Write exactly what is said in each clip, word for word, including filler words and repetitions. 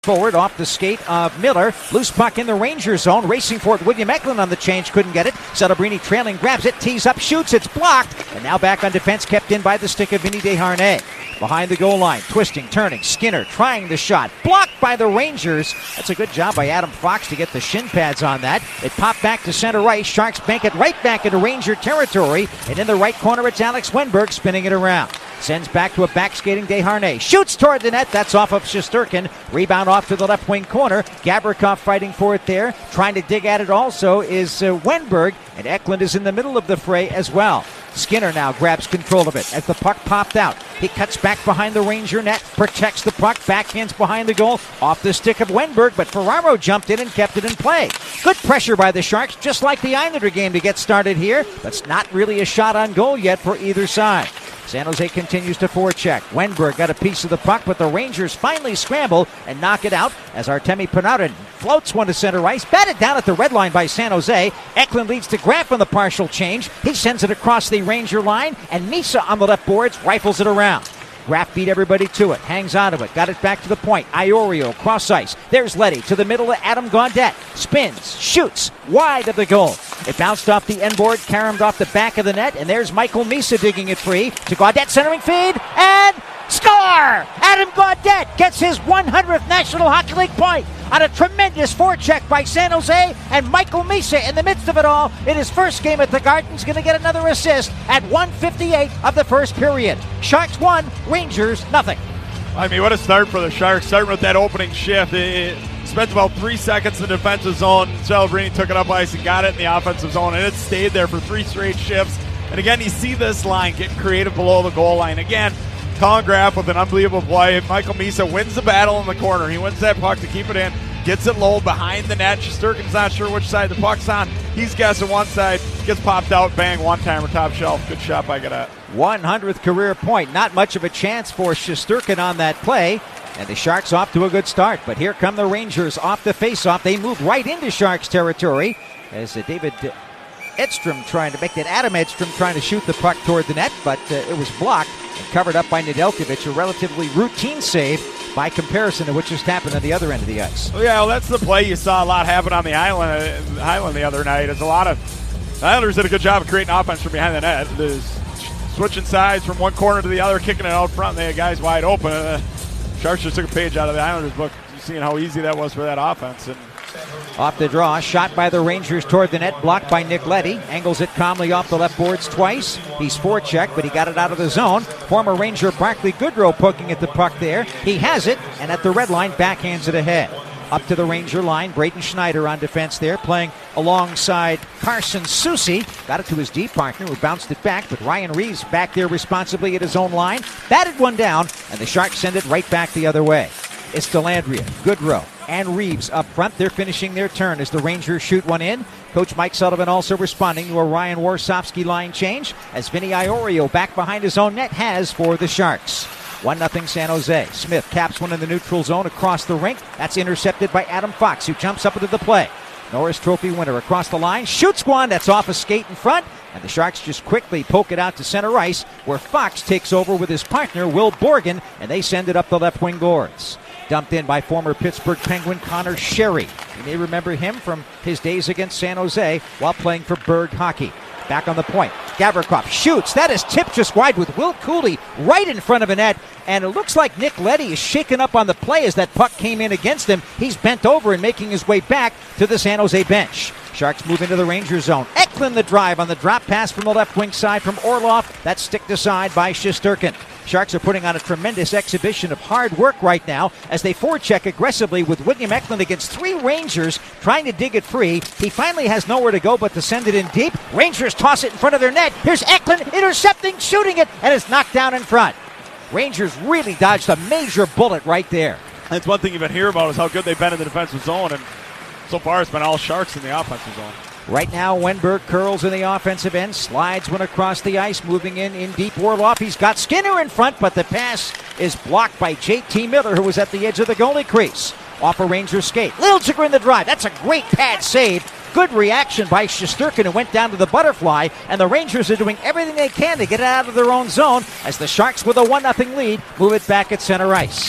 Forward off the skate of Miller. Loose puck in the Ranger zone. Racing for it. William Eklund on the change. Couldn't get it. Celebrini trailing. Grabs it. Tees up. Shoots. It's blocked. And now back on defense. Kept in by the stick of Vinny Desharnais. Behind the goal line. Twisting. Turning. Skinner trying the shot. Blocked by the Rangers. That's a good job by Adam Fox to get the shin pads on that. It popped back to center right. Sharks bank it right back into Ranger territory. And in the right corner, it's Alex Wennberg spinning it around. Sends back to a back-skating Desharnais. Shoots toward the net. That's off of Shesterkin. Rebound off to the left wing corner. Gavrikov fighting for it there. Trying to dig at it also is uh, Wennberg. And Eklund is in the middle of the fray as well. Skinner now grabs control of it as the puck popped out. He cuts back behind the Ranger net. Protects the puck. Backhands behind the goal. Off the stick of Wennberg. But Ferraro jumped in and kept it in play. Good pressure by the Sharks. Just like the Islander game to get started here. But it's not really a shot on goal yet for either side. San Jose continues to forecheck. Wennberg got a piece of the puck, but the Rangers finally scramble and knock it out as Artemi Panarin floats one to center ice. Batted down at the red line by San Jose. Eklund leads to Graf on the partial change. He sends it across the Ranger line, and Misa on the left boards rifles it around. Graf beat everybody to it, hangs on to it, got it back to the point. Iorio, cross ice. There's Leddy to the middle of Adam Gaudette. Spins, shoots, wide of the goal. It bounced off the end board, caromed off the back of the net, and there's Michael Misa digging it free to Gaudette, centering feed, and score! Adam Gaudette gets his one hundredth National Hockey League point on a tremendous forecheck by San Jose, and Michael Misa in the midst of it all in his first game at the Garden is going to get another assist at one fifty-eight of the first period. Sharks one, Rangers nothing. I mean, what a start for the Sharks, starting with that opening shift. It, it spent about three seconds in the defensive zone. Celebrini took it up ice and got it in the offensive zone, and it stayed there for three straight shifts. And again, you see this line getting creative below the goal line. Again, Colin Graf with an unbelievable play. Michael Misa wins the battle in the corner. He wins that puck to keep it in. Gets it low behind the net. Shesterkin's not sure which side the puck's on. He's guessing one side. Gets popped out. Bang. One-timer top shelf. Good shot by Gaudette. one hundredth career point. Not much of a chance for Shesterkin on that play. And the Sharks off to a good start. But here come the Rangers off the face-off. They move right into Sharks territory as uh, David Edstrom trying to make that. Adam Edstrom trying to shoot the puck toward the net, but uh, it was blocked and covered up by Nedeljkovic. A relatively routine save by comparison to what just happened on the other end of the ice. Well, yeah, well, that's the play you saw a lot happen on the island, uh, island the other night. It's a lot of the Islanders did a good job of creating offense from behind the net. There's switching sides from one corner to the other, kicking it out front. And they had guys wide open. Uh, Sharks just took a page out of the Islanders' book, seeing how easy that was for that offense. And off the draw, shot by the Rangers toward the net, blocked by Nick Leddy. Angles it calmly off the left boards twice. He's forechecked, but he got it out of the zone. Former Ranger Barclay Goodrow poking at the puck there. He has it, and at the red line, backhands it ahead. Up to the Ranger line, Braden Schneider on defense there, playing alongside Carson Soucy. Got it to his D partner, who bounced it back, but Ryan Reeves back there responsibly at his own line. Batted one down, and the Sharks send it right back the other way. It's Dellandrea, Goodrow, and Reeves up front. They're finishing their turn as the Rangers shoot one in. Coach Mike Sullivan also responding to a Ryan Warsofsky line change as Vinny Iorio back behind his own net has for the Sharks. one nothing San Jose. Smith caps one in the neutral zone across the rink. That's intercepted by Adam Fox, who jumps up into the play. Norris Trophy winner across the line. Shoots one. That's off a skate in front. And the Sharks just quickly poke it out to center ice, where Fox takes over with his partner, Will Borgen, and they send it up the left wing boards. Dumped in by former Pittsburgh Penguin Connor Sherry. You may remember him from his days against San Jose while playing for Berg Hockey. Back on the point. Gavrikov shoots. That is tipped just wide with Will Cooley right in front of a net. And it looks like Nick Leddy is shaken up on the play as that puck came in against him. He's bent over and making his way back to the San Jose bench. Sharks move into the Ranger zone. Eklund the drive on the drop pass from the left wing side from Orlov. That's sticked aside by Shesterkin. Sharks are putting on a tremendous exhibition of hard work right now as they forecheck aggressively with William Eklund against three Rangers trying to dig it free. He finally has nowhere to go but to send it in deep. Rangers toss it in front of their net. Here's Eklund intercepting, shooting it, and it's knocked down in front. Rangers really dodged a major bullet right there. That's one thing you've been hearing about is how good they've been in the defensive zone, and so far it's been all Sharks in the offensive zone. Right now, Wennberg curls in the offensive end, slides one across the ice, moving in in deep. Orlov, he's got Skinner in front, but the pass is blocked by J T Miller, who was at the edge of the goalie crease. Off a Ranger skate. Liljegren in the drive. That's a great pad save. Good reaction by Shesterkin, who went down to the butterfly, and the Rangers are doing everything they can to get it out of their own zone as the Sharks, with a one nothing lead, move it back at center ice.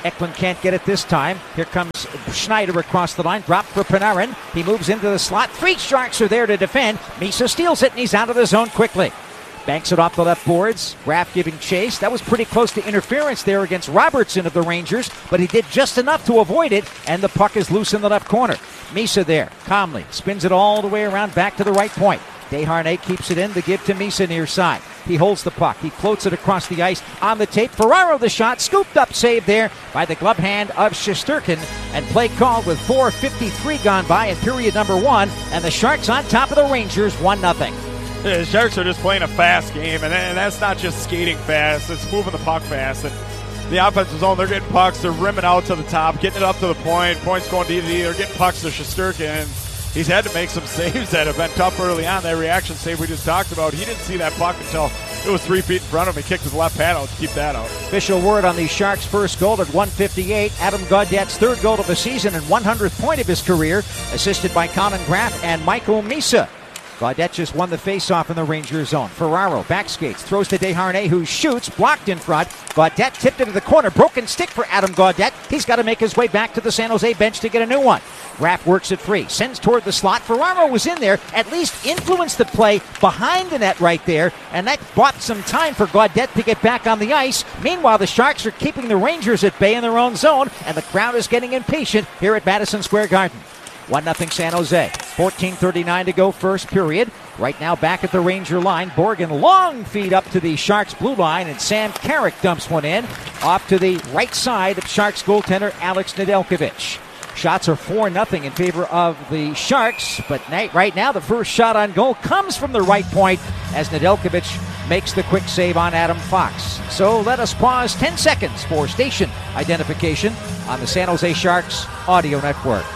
Eklund can't get it this time. Here comes Schneider across the line. Drop for Panarin. He moves into the slot. Three Sharks are there to defend. Misa steals it, and he's out of the zone quickly. Banks it off the left boards. Graf giving chase. That was pretty close to interference there against Robertson of the Rangers, but he did just enough to avoid it, and the puck is loose in the left corner. Misa there, calmly, spins it all the way around back to the right point. Desharnais keeps it in, the give to Misa near side. He holds the puck. He floats it across the ice on the tape. Ferraro the shot, scooped up save there by the glove hand of Shesterkin, and play called with four fifty-three gone by in period number one, and the Sharks on top of the Rangers one nothing. Yeah, the Sharks are just playing a fast game, and, and that's not just skating fast, it's moving the puck fast. And the offensive zone, they're getting pucks, they're rimming out to the top, getting it up to the point, points going D to D, they're getting pucks to Shesterkin, and he's had to make some saves that have been tough early on. That reaction save we just talked about, he didn't see that puck until it was three feet in front of him. He kicked his left pad out to keep that out. Official word on the Sharks' first goal at one fifty-eight. Adam Gaudet's third goal of the season and one hundredth point of his career, assisted by Colin Graf and Michael Misa. Gaudet just won the faceoff in the Rangers zone. Ferraro back skates, throws to Desharnais, who shoots, blocked in front. Gaudet tipped into the corner, broken stick for Adam Gaudet. He's got to make his way back to the San Jose bench to get a new one. Graf works it free, sends toward the slot. Ferraro was in there, at least influenced the play behind the net right there, and that bought some time for Gaudet to get back on the ice. Meanwhile, the Sharks are keeping the Rangers at bay in their own zone, and the crowd is getting impatient here at Madison Square Garden. one nothing San Jose. fourteen thirty-nine to go first period. Right now back at the Ranger line. Borgen long feed up to the Sharks blue line, and Sam Carrick dumps one in off to the right side of Sharks goaltender Alex Nedeljkovic. Shots are four nothing in favor of the Sharks, but right now the first shot on goal comes from the right point as Nedeljkovic makes the quick save on Adam Fox. So let us pause ten seconds for station identification on the San Jose Sharks audio network.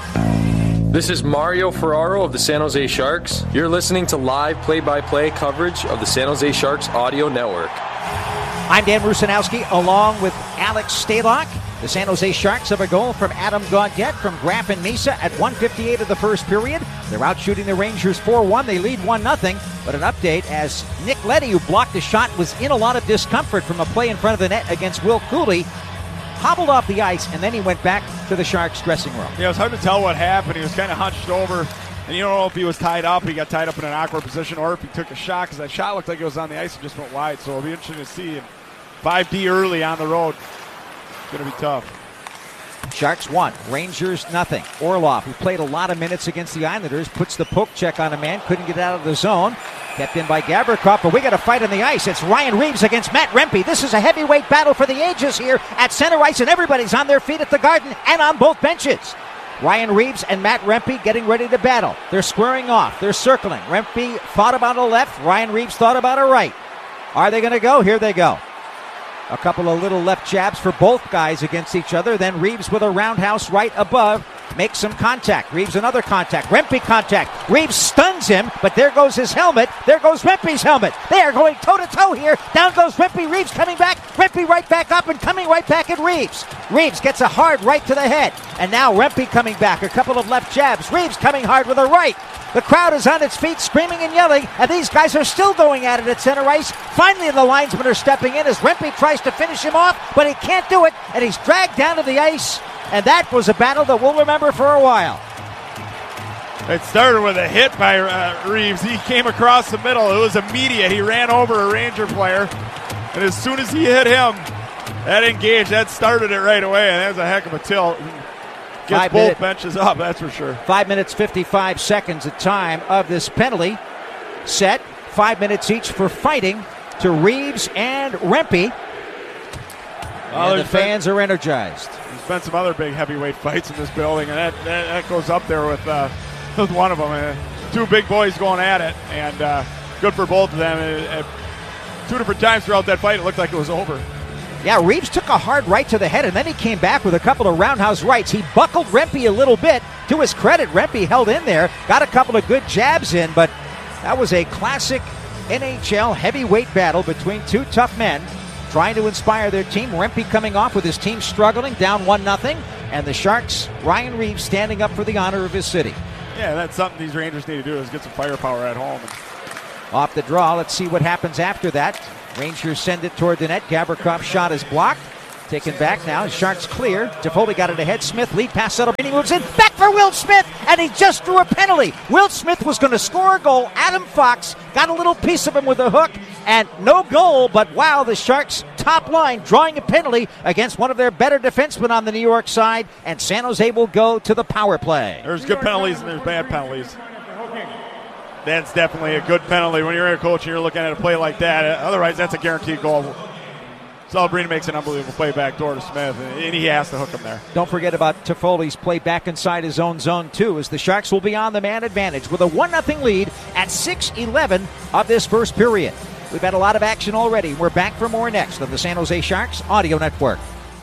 This is Mario Ferraro of the San Jose Sharks. You're listening to live play-by-play coverage of the San Jose Sharks audio network. I'm Dan Rusanowski along with Alex Stalock. The San Jose Sharks have a goal from Adam Gaudet from Graf and Misa at one fifty-eight of the first period. They're out shooting the Rangers four one. They lead one nothing. But an update as Nick Leddy, who blocked the shot, was in a lot of discomfort from a play in front of the net against Will Cooley. Hobbled off the ice, and then he went back to the Sharks dressing room. Yeah, it was hard to tell what happened. He was kind of hunched over, and you don't know if he was tied up, he got tied up in an awkward position, or if he took a shot, because that shot looked like it was on the ice and just went wide. So it'll be interesting to see. And five D early on the road. It's going to be tough. Sharks one, Rangers nothing. Orlov, who played a lot of minutes against the Islanders, puts the poke check on a man, couldn't get out of the zone. Kept in by Gavrikov, but we got a fight on the ice. It's Ryan Reeves against Matt Rempe. This is a heavyweight battle for the ages here at center ice, and everybody's on their feet at the Garden and on both benches. Ryan Reeves and Matt Rempe getting ready to battle. They're squaring off. They're circling. Rempe thought about a left. Ryan Reeves thought about a right. Are they going to go? Here they go. A couple of little left jabs for both guys against each other. Then Reeves with a roundhouse right above makes some contact. Reeves another contact. Rempe contact. Reeves stuns him, but there goes his helmet. There goes Rempe's helmet. They are going toe-to-toe here. Down goes Rempe. Reeves coming back. Rempe right back up and coming right back at Reeves. Reeves gets a hard right to the head. And now Rempe coming back. A couple of left jabs. Reeves coming hard with a right. The crowd is on its feet screaming and yelling, and these guys are still going at it at center ice. Finally, the linesmen are stepping in as Rempe tries to finish him off, but he can't do it, and he's dragged down to the ice, and that was a battle that we'll remember for a while. It started with a hit by uh, Reeves. He came across the middle. It was immediate. He ran over a Ranger player, and as soon as he hit him, that engaged, that started it right away, and that was a heck of a tilt. Gets Five both minute, benches up, that's for sure. Five minutes, fifty-five seconds at time of this penalty set. Five minutes each for fighting to Reeves and Rempe. Well, and the fans been, are energized. There's been some other big heavyweight fights in this building, and that, that, that goes up there with, uh, with one of them. Uh, two big boys going at it, and uh, good for both of them. Uh, uh, two different times throughout that fight, it looked like it was over. Yeah, Reeves took a hard right to the head, and then he came back with a couple of roundhouse rights. He buckled Rempe a little bit. To his credit, Rempe held in there, got a couple of good jabs in, but that was a classic N H L heavyweight battle between two tough men trying to inspire their team. Rempe coming off with his team struggling, down one nothing, and the Sharks, Ryan Reeves, standing up for the honor of his city. Yeah, that's something these Rangers need to do, is get some firepower at home. Off the draw, let's see what happens after that. Rangers send it toward the net. Gavrikov shot is blocked. Taken back now. Sharks clear. Toffoli got it ahead. Smith lead pass settle. He moves in. Back for Will Smith. And he just drew a penalty. Will Smith was going to score a goal. Adam Fox got a little piece of him with a hook. And no goal. But wow, the Sharks top line drawing a penalty against one of their better defensemen on the New York side. And San Jose will go to the power play. There's good penalties and there's bad penalties. That's definitely a good penalty when you're a coach and you're looking at a play like that. Otherwise, that's a guaranteed goal. Celebrini makes an unbelievable play back door to Smith, and he has to hook him there. Don't forget about Toffoli's play back inside his own zone, too, as the Sharks will be on the man advantage with a one nothing lead at six eleven of this first period. We've had a lot of action already. We're back for more next on the San Jose Sharks Audio Network.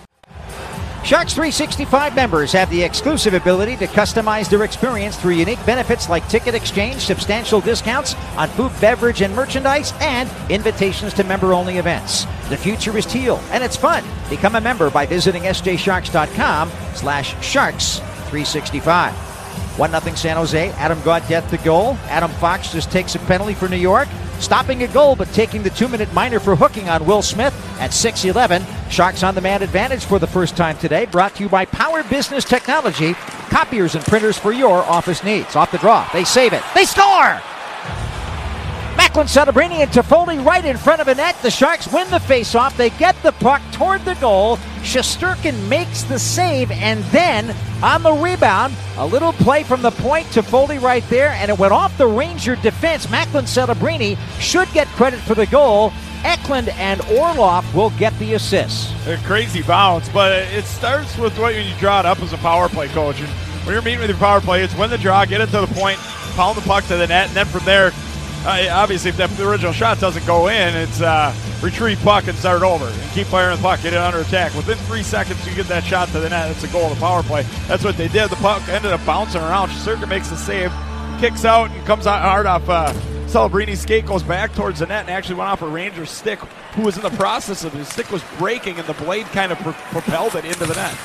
Sharks three sixty-five members have the exclusive ability to customize their experience through unique benefits like ticket exchange, substantial discounts on food, beverage, and merchandise, and invitations to member-only events. The future is teal, and it's fun. Become a member by visiting sjsharks.com slash sharks 365. one nothing San Jose. Adam Gaudette the goal. Adam Fox just takes a penalty for New York, stopping a goal but taking the two-minute minor for hooking on Will Smith at six eleven. Sharks on the man advantage for the first time today. Brought to you by Power Business Technology. Copiers and printers for your office needs. Off the draw. They save it. They score! Macklin, Celebrini, and Toffoli right in front of the net. The Sharks win the faceoff. They get the puck toward the goal. Shesterkin makes the save, and then on the rebound, a little play from the point. Toffoli right there, and it went off the Ranger defense. Macklin, Celebrini should get credit for the goal. Eklund and Orlov will get the assists. A crazy bounce, but it starts with what you draw it up as a power play coach. And when you're meeting with your power play, it's win the draw, get it to the point, pound the puck to the net, and then from there, uh, obviously if the original shot doesn't go in, it's uh, retrieve puck and start over and keep firing the puck, get it under attack. Within three seconds, you get that shot to the net. It's a goal of the power play. That's what they did. The puck ended up bouncing around. Shesterkin makes the save, kicks out, and comes out hard off uh, Celebrini's skate, goes back towards the net, and actually went off a Ranger stick who was in the process of his stick was breaking, and the blade kind of pro- propelled it into the net.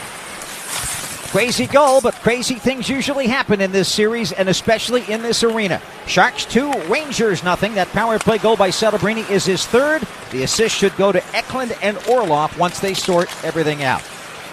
Crazy goal, but crazy things usually happen in this series, and especially in this arena. Sharks two, Rangers nothing. That power play goal by Celebrini is his third. The assist should go to Eklund and Orlov once they sort everything out.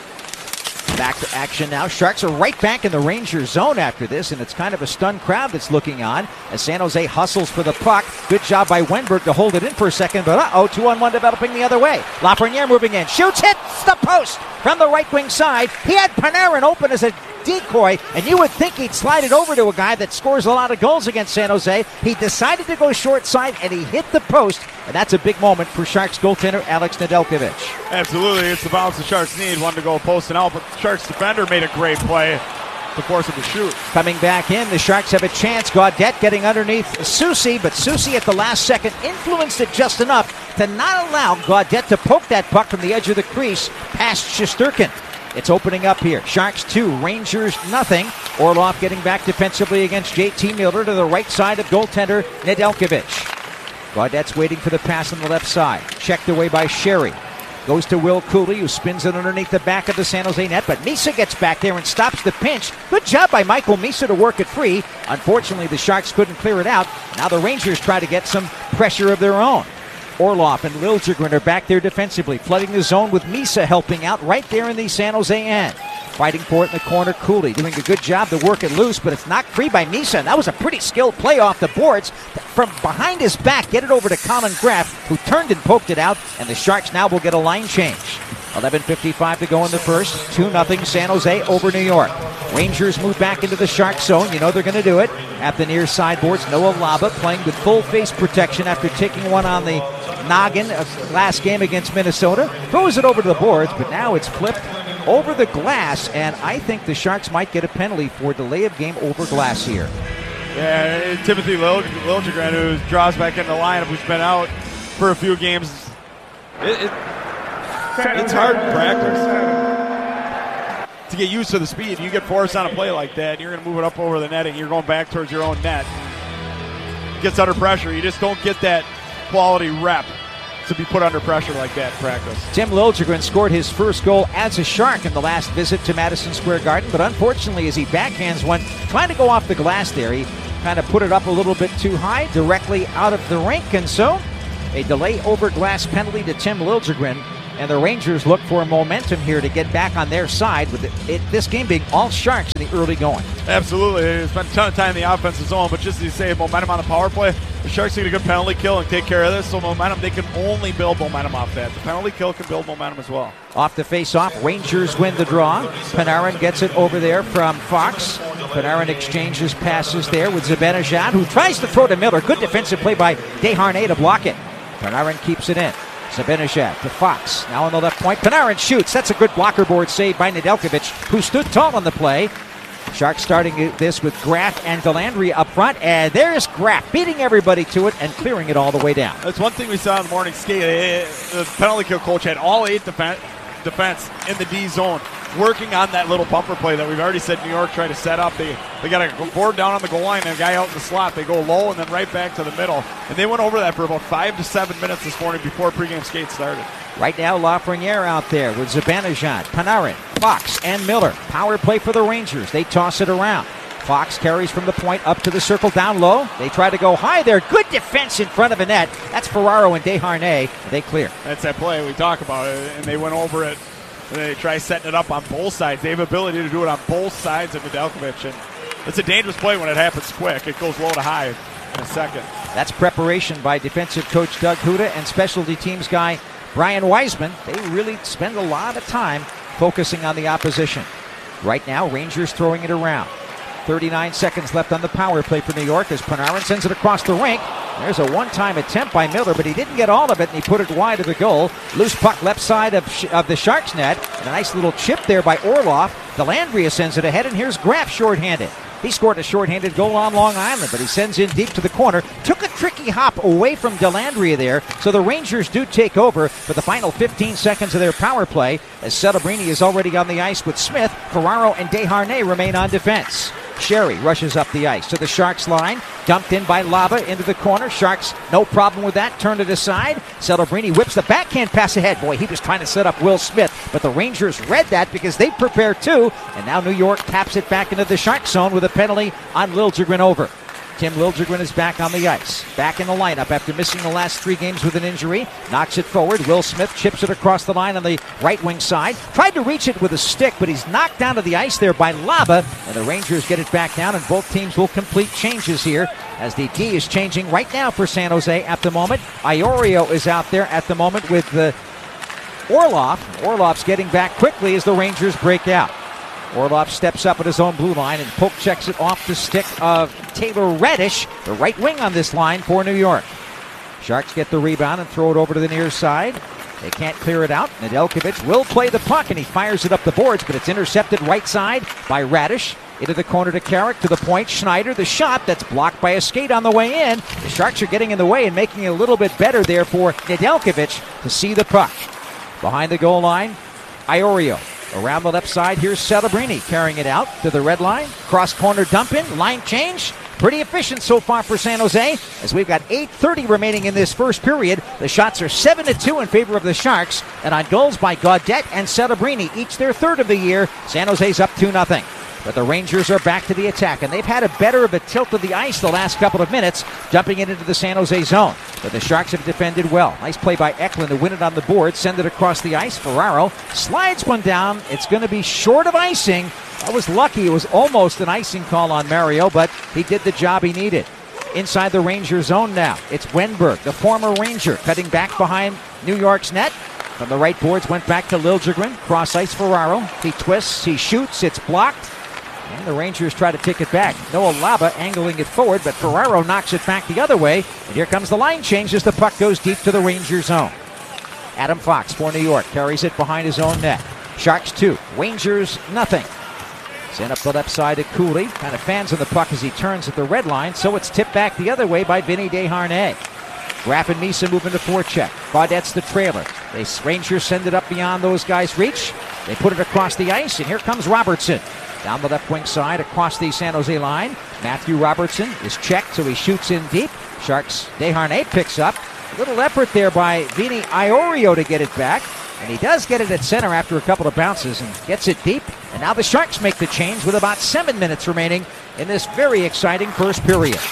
Back to action now. Sharks are right back in the Rangers zone after this, and it's kind of a stunned crowd that's looking on as San Jose hustles for the puck. Good job by Wenberg to hold it in for a second, but uh-oh, two on one developing the other way. Lafreniere moving in, shoots, hits the post from the right wing side. He had Panarin open as a decoy, and you would think he'd slide it over to a guy that scores a lot of goals against San Jose. He decided to go short side, and he hit the post, and that's a big moment for Sharks goaltender Alex Nedeljkovic. Absolutely, it's the bounce the Sharks need. One to go post and out, but the Sharks defender made a great play to force him to shoot. Coming back in, the Sharks have a chance. Gaudette getting underneath Susie, but Susie at the last second influenced it just enough to not allow Gaudette to poke that puck from the edge of the crease past Shesterkin. It's opening up here. Sharks two, Rangers nothing. Orlov getting back defensively against J T Miller to the right side of goaltender Nedeljkovic. Gaudette's waiting for the pass on the left side. Checked away by Sherry. Goes to Will Cooley, who spins it underneath the back of the San Jose net, but Misa gets back there and stops the pinch. Good job by Michael Misa to work it free. Unfortunately, the Sharks couldn't clear it out. Now the Rangers try to get some pressure of their own. Orlov and Liljegren are back there defensively, flooding the zone with Misa helping out right there in the San Jose end. Fighting for it in the corner, Cooley doing a good job to work it loose, but it's knocked free by Misa, and that was a pretty skilled play off the boards. From behind his back, get it over to Colin Graff, who turned and poked it out, and the Sharks now will get a line change. eleven fifty-five to go in the first. two nothing San Jose over New York. Rangers move back into the Shark zone. You know they're going to do it. At the near sideboards, Noah Laba playing with full face protection after taking one on the noggin of last game against Minnesota. Throws it over to the boards, but now it's flipped over the glass, and I think the Sharks might get a penalty for delay of game over glass here. Yeah, Timothy Lil- Liljegren, who draws back in the lineup, who's been out for a few games. It, it, it's hard in practice to get used to the speed. You get forced on a play like that, and you're going to move it up over the net, and you're going back towards your own net. Gets under pressure. You just don't get that quality rep to be put under pressure like that in practice. Tim Liljegren scored his first goal as a Shark in the last visit to Madison Square Garden, but unfortunately as he backhands one, trying to go off the glass there, he kind of put it up a little bit too high, directly out of the rink, and so a delay over glass penalty to Tim Liljegren. And the Rangers look for momentum here to get back on their side, with it, it, this game being all Sharks in the early going. Absolutely. They spent a ton of time in the offensive zone, but just as you say, momentum on the power play, the Sharks get a good penalty kill and take care of this. So momentum, they can only build momentum off that. The penalty kill can build momentum as well. Off the face-off, Rangers win the draw. Panarin gets it over there from Fox. Panarin exchanges passes there with Zibanejad, who tries to throw to Miller. Good defensive play by Desharnais to block it. Panarin keeps it in. Zibanejad to Fox. Now on the left point, Panarin shoots. That's a good blocker board save by Nedeljkovic, who stood tall on the play. Sharks starting this with Graf and Delandria up front, and there's Graf beating everybody to it and clearing it all the way down. That's one thing we saw in the morning skate. The penalty kill coach had all eight defense, defense in the D zone, working on that little bumper play that we've already said New York tried to set up. They they got a board down on the goal line and a guy out in the slot. They go low and then right back to the middle. And they went over that for about five to seven minutes this morning before pregame skate started. Right now, Lafreniere out there with Zibanejad, Panarin, Fox, and Miller. Power play for the Rangers. They toss it around. Fox carries from the point up to the circle down low. They try to go high there. Good defense in front of the net. That's Ferraro and Desharnais. They clear. That's that play we talk about, and they went over it. They try setting it up on both sides. They have ability to do it on both sides of Nedeljkovic, and it's a dangerous play when it happens quick. It goes low to high in a second. That's preparation by defensive coach Doug Huda and specialty teams guy Brian Wiseman. They really spend a lot of time focusing on the opposition. Right now, Rangers throwing it around. thirty-nine seconds left on the power play for New York as Panarin sends it across the rink. There's a one-time attempt by Miller, but he didn't get all of it, and he put it wide of the goal. Loose puck left side of, sh- of the Sharks net. And a nice little chip there by Orlov. Delandria sends it ahead, and here's Graf shorthanded. He scored a shorthanded goal on Long Island, but he sends in deep to the corner. Took a tricky hop away from Delandria there, so the Rangers do take over for the final fifteen seconds of their power play, as Celebrini is already on the ice with Smith. Ferraro and Desharnais remain on defense. Sherry rushes up the ice to the Sharks line, dumped in by Lava into the corner. Sharks, no problem with that, turned it aside. Celebrini whips the backhand pass ahead. Boy, he was trying to set up Will Smith, but the Rangers read that because they prepared too, and now New York taps it back into the Shark zone with a penalty on Liljegren over. Tim Liljegren is back on the ice, back in the lineup after missing the last three games with an injury. Knocks it forward. Will Smith chips it across the line on the right wing side. Tried to reach it with a stick, but he's knocked down to the ice there by Lava, and the Rangers get it back down, and both teams will complete changes here as the D is changing right now for San Jose at the moment. Iorio is out there at the moment with the Orlov. Orlov's getting back quickly as the Rangers break out. Orlov steps up at his own blue line and poke checks it off the stick of Taylor Reddish, the right wing on this line for New York. Sharks get the rebound and throw it over to the near side. They can't clear it out. Nedeljkovic will play the puck, and he fires it up the boards, but it's intercepted right side by Radish. Into the corner to Carrick, to the point. Schneider, the shot that's blocked by a skate on the way in. The Sharks are getting in the way and making it a little bit better there for Nedeljkovic to see the puck. Behind the goal line, Iorio. Around the left side, here's Celebrini carrying it out to the red line. Cross corner dump in, line change. Pretty efficient so far for San Jose, as we've got eight thirty remaining in this first period. The shots are seven to two in favor of the Sharks, and on goals by Gaudette and Celebrini, each their third of the year, San Jose's up two nothing. But the Rangers are back to the attack, and they've had a better of a tilt of the ice the last couple of minutes, jumping it into the San Jose zone. But the Sharks have defended well. Nice play by Eklund to win it on the board, send it across the ice. Ferraro slides one down. It's going to be short of icing. That was lucky. It was almost an icing call on Mario, but he did the job he needed. Inside the Ranger zone now, it's Wenberg, the former Ranger, cutting back behind New York's net. From the right boards, went back to Liljegren. Cross ice Ferraro. He twists, he shoots, it's blocked. And the Rangers try to take it back. Noah Laba angling it forward, but Ferraro knocks it back the other way. And here comes the line change as the puck goes deep to the Ranger zone. Adam Fox for New York carries it behind his own net. Sharks two, Rangers nothing. Send up the left side to Cooley. Kind of fans on the puck as he turns at the red line, so it's tipped back the other way by Vinny Desharnais. Graf and Misa moving to forecheck. Gaudette's the trailer. The Rangers send it up beyond those guys' reach. They put it across the ice, and here comes Robertson. Down the left wing side across the San Jose line. Matthew Robertson is checked, so he shoots in deep. Sharks, Desharnais picks up. A little effort there by Vinny Iorio to get it back. And he does get it at center after a couple of bounces and gets it deep. And now the Sharks make the change with about seven minutes remaining in this very exciting first period.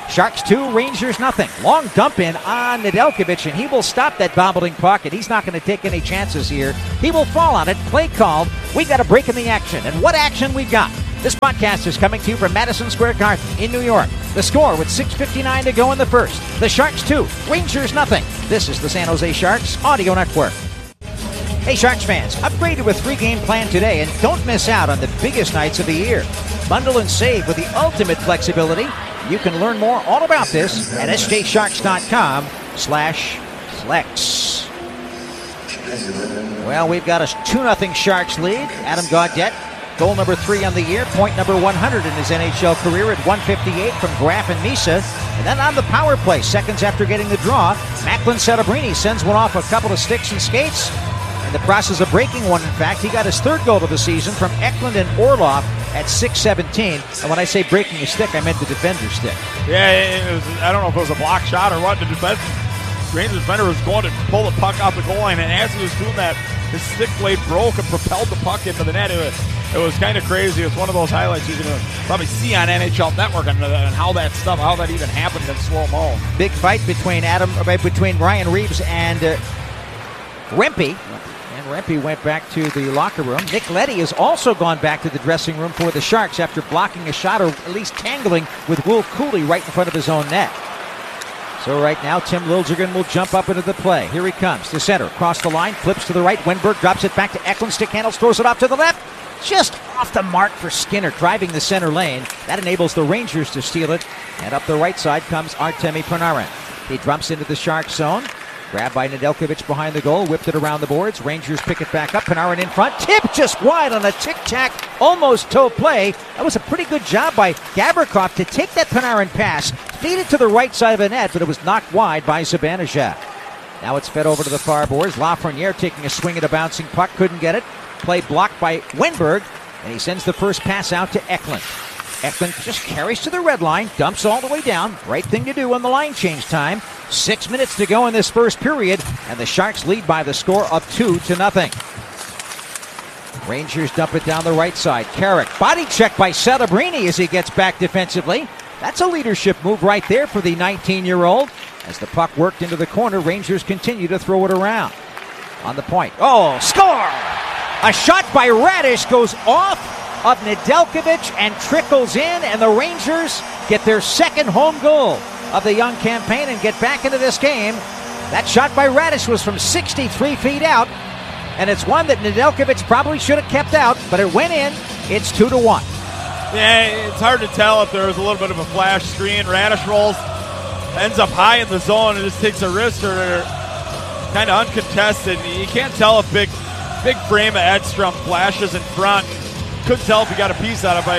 Sharks two, Rangers nothing. Long dump in on Nedeljkovic, and he will stop that bobbling puck, and he's not going to take any chances here. He will fall on it. Play called. We got a break in the action, and what action we've got. This podcast is coming to you from Madison Square Garden in New York. The score with six fifty-nine to go in the first. The Sharks two, Rangers nothing. This is the San Jose Sharks Audio Network. Hey Sharks fans, upgraded with three-game plan today, and don't miss out on the biggest nights of the year. Bundle and save with the ultimate flexibility. You can learn more all about this at sjsharks.com slash flex. Well, we've got a two nothing Sharks lead. Adam Gaudette, goal number three on the year, point number one hundred in his N H L career at one fifty-eight from Graf and Misa. And then on the power play, seconds after getting the draw, Macklin Celebrini sends one off a couple of sticks and skates. In the process of breaking one, in fact, he got his third goal of the season from Eklund and Orlov at six seventeen. And when I say breaking a stick, I meant the defender's stick. Yeah, it was, I don't know if it was a block shot or what. The defense, Rangers defender was going to pull the puck off the goal line, and as he was doing that, his stick blade broke and propelled the puck into the net. It was, it was kind of crazy. It's one of those highlights you're going to probably see on N H L Network and, and how that stuff, how that even happened in slow-mo. Big fight between Adam, uh, between Ryan Reeves and uh, Rempe. And Rempe went back to the locker room. Nick Leddy has also gone back to the dressing room for the Sharks after blocking a shot, or at least tangling with Will Cooley right in front of his own net. So right now, Tim Liljegren will jump up into the play. Here he comes to center, across the line, flips to the right. Wenberg drops it back to Eklund. Stick handles, throws it off to the left. Just off the mark for Skinner, driving the center lane. That enables the Rangers to steal it. And up the right side comes Artemi Panarin. He drops into the Shark zone. Grabbed by Nedeljkovic behind the goal, whipped it around the boards. Rangers pick it back up. Panarin in front. Tip just wide on a tic-tac, almost toe play. That was a pretty good job by Gavrikov to take that Panarin pass, feed it to the right side of the net, but it was knocked wide by Zibanejad. Now it's fed over to the far boards. Lafreniere taking a swing at a bouncing puck, couldn't get it. Play blocked by Wenberg, and he sends the first pass out to Eklund. Eklund just carries to the red line, dumps all the way down. Right thing to do on the line change time. Six minutes to go in this first period, and the Sharks lead by the score of two to nothing. Rangers dump it down the right side. Carrick, body check by Celebrini as he gets back defensively. That's a leadership move right there for the nineteen-year-old. As the puck worked into the corner, Rangers continue to throw it around. On the point. Oh, score! A shot by Radish goes off of Nedeljkovic and trickles in, and the Rangers get their second home goal of the young campaign and get back into this game. That shot by Radish was from sixty-three feet out, and it's one that Nedeljkovic probably should have kept out, but it went in. It's two to one. Yeah, it's hard to tell if there was a little bit of a flash screen. Radish rolls, ends up high in the zone, and just takes a wrister, kind of uncontested. You can't tell if big, big frame of Edstrom flashes in front. Couldn't tell if he got a piece out of it by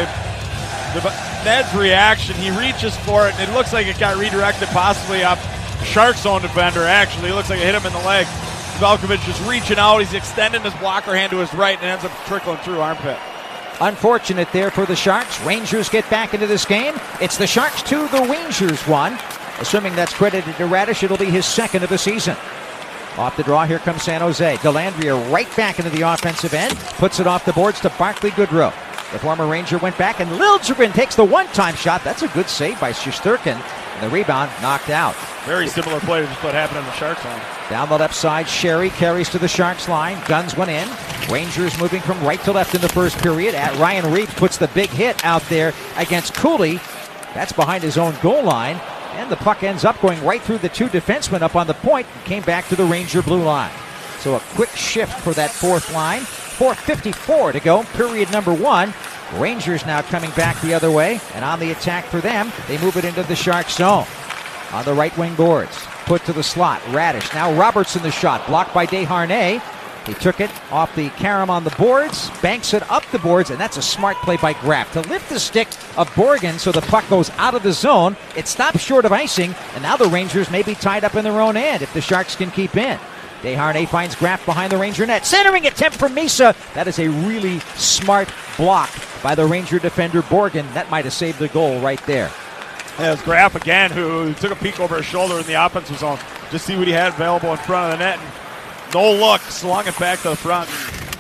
Ned's reaction. He reaches for it, and it looks like it got redirected possibly off Sharks' own defender. Actually, it looks like it hit him in the leg. Velkovic just reaching out. He's extending his blocker hand to his right and ends up trickling through armpit. Unfortunate there for the Sharks. Rangers get back into this game. It's the Sharks two, the Rangers one. Assuming that's credited to Radish, it'll be his second of the season. Off the draw, here comes San Jose. Dellandrea right back into the offensive end. Puts it off the boards to Barclay Goodrow. The former Ranger went back, and Liljegren takes the one-time shot. That's a good save by Shesterkin. And the rebound knocked out. Very similar play to what happened on the Sharks line. Down the left side, Sherry carries to the Sharks line. Guns went in. Rangers moving from right to left in the first period. At Ryan Reeves puts the big hit out there against Cooley. That's behind his own goal line. And the puck ends up going right through the two defensemen up on the point and came back to the Ranger blue line. So a quick shift for that fourth line. four fifty-four to go, period number one. Rangers now coming back the other way, and on the attack for them, they move it into the Shark zone. On the right wing boards, put to the slot, Radish. Now Robertson the shot, blocked by Desharnais. He took it off the carom on the boards, banks it up the boards, and that's a smart play by Graf to lift the stick of Borgen so the puck goes out of the zone. It stops short of icing, and now the Rangers may be tied up in their own end if the Sharks can keep in. Desharnais finds Graf behind the Ranger net. Centering attempt from Misa. That is a really smart block by the Ranger defender Borgen. That might have saved the goal right there. Yeah, it was Graf again who took a peek over his shoulder in the offensive zone. Just see what he had available in front of the net. And no look, slung it back to the front.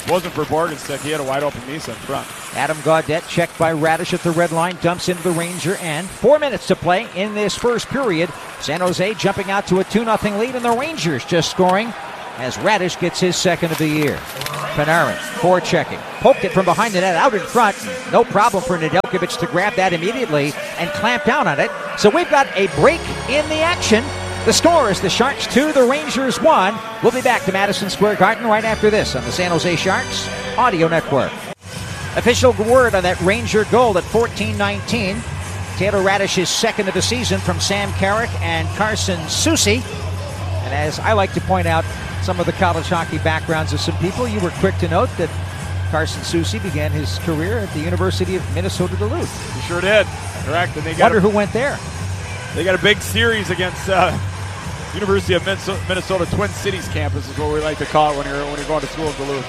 wasn't for Borgenstedt, he had a wide open Misa in front. Adam Gaudette checked by Radish at the red line, dumps into the Ranger end. Four minutes to play in this first period. San Jose jumping out to a two nothing lead, and the Rangers just scoring as Radish gets his second of the year. Panarin forechecking, poked it from behind the net out in front. No problem for Nedeljkovic to grab that immediately and clamp down on it. So we've got a break in the action. The score is the Sharks two, the Rangers one. We'll be back to Madison Square Garden right after this on the San Jose Sharks Audio Network. Official word on that Ranger goal at fourteen nineteen. Taylor Radish's second of the season from Sam Carrick and Carson Soucy. And as I like to point out some of the college hockey backgrounds of some people, you were quick to note that Carson Soucy began his career at the University of Minnesota Duluth. He sure did. Correct. And they got Wonder a, who went there. They got a big series against uh, University of Minnesota, Minnesota Twin Cities campus is what we like to call it when you're when you're going to school in Duluth.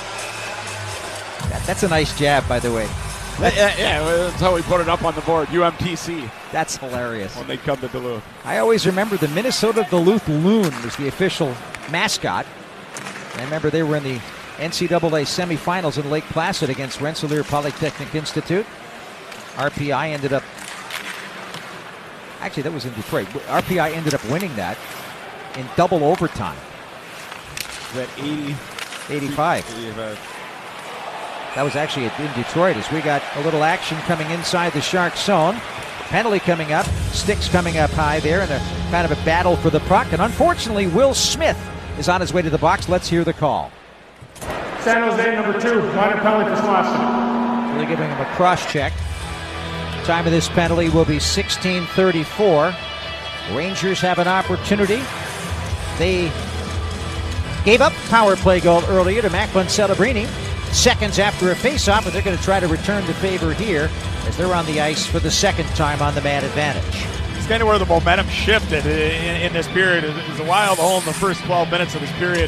That, that's a nice jab, by the way. Yeah, yeah, that's how we put it up on the board. U M T C. That's hilarious. When they come to Duluth. I always remember the Minnesota Duluth Loon was the official mascot. I remember they were in the N C double A semifinals in Lake Placid against Rensselaer Polytechnic Institute. R P I ended up, actually that was in Detroit. R P I ended up winning that in double overtime. That eighty, eighty-five. eighty-five. That was actually in Detroit as we got a little action coming inside the Sharks zone. Penalty coming up, sticks coming up high there, and a kind of a battle for the puck. And unfortunately, Will Smith is on his way to the box. Let's hear the call. San Jose, number two, minor penalty for Slauson. Really giving him a cross check. Time of this penalty will be sixteen thirty-four. Rangers have an opportunity. They gave up power play goal earlier to Macklin Celebrini. Seconds after a face-off, but they're going to try to return the favor here as they're on the ice for the second time on the man advantage. It's kind of where the momentum shifted in, in this period. It was a wild hole in the first twelve minutes of this period.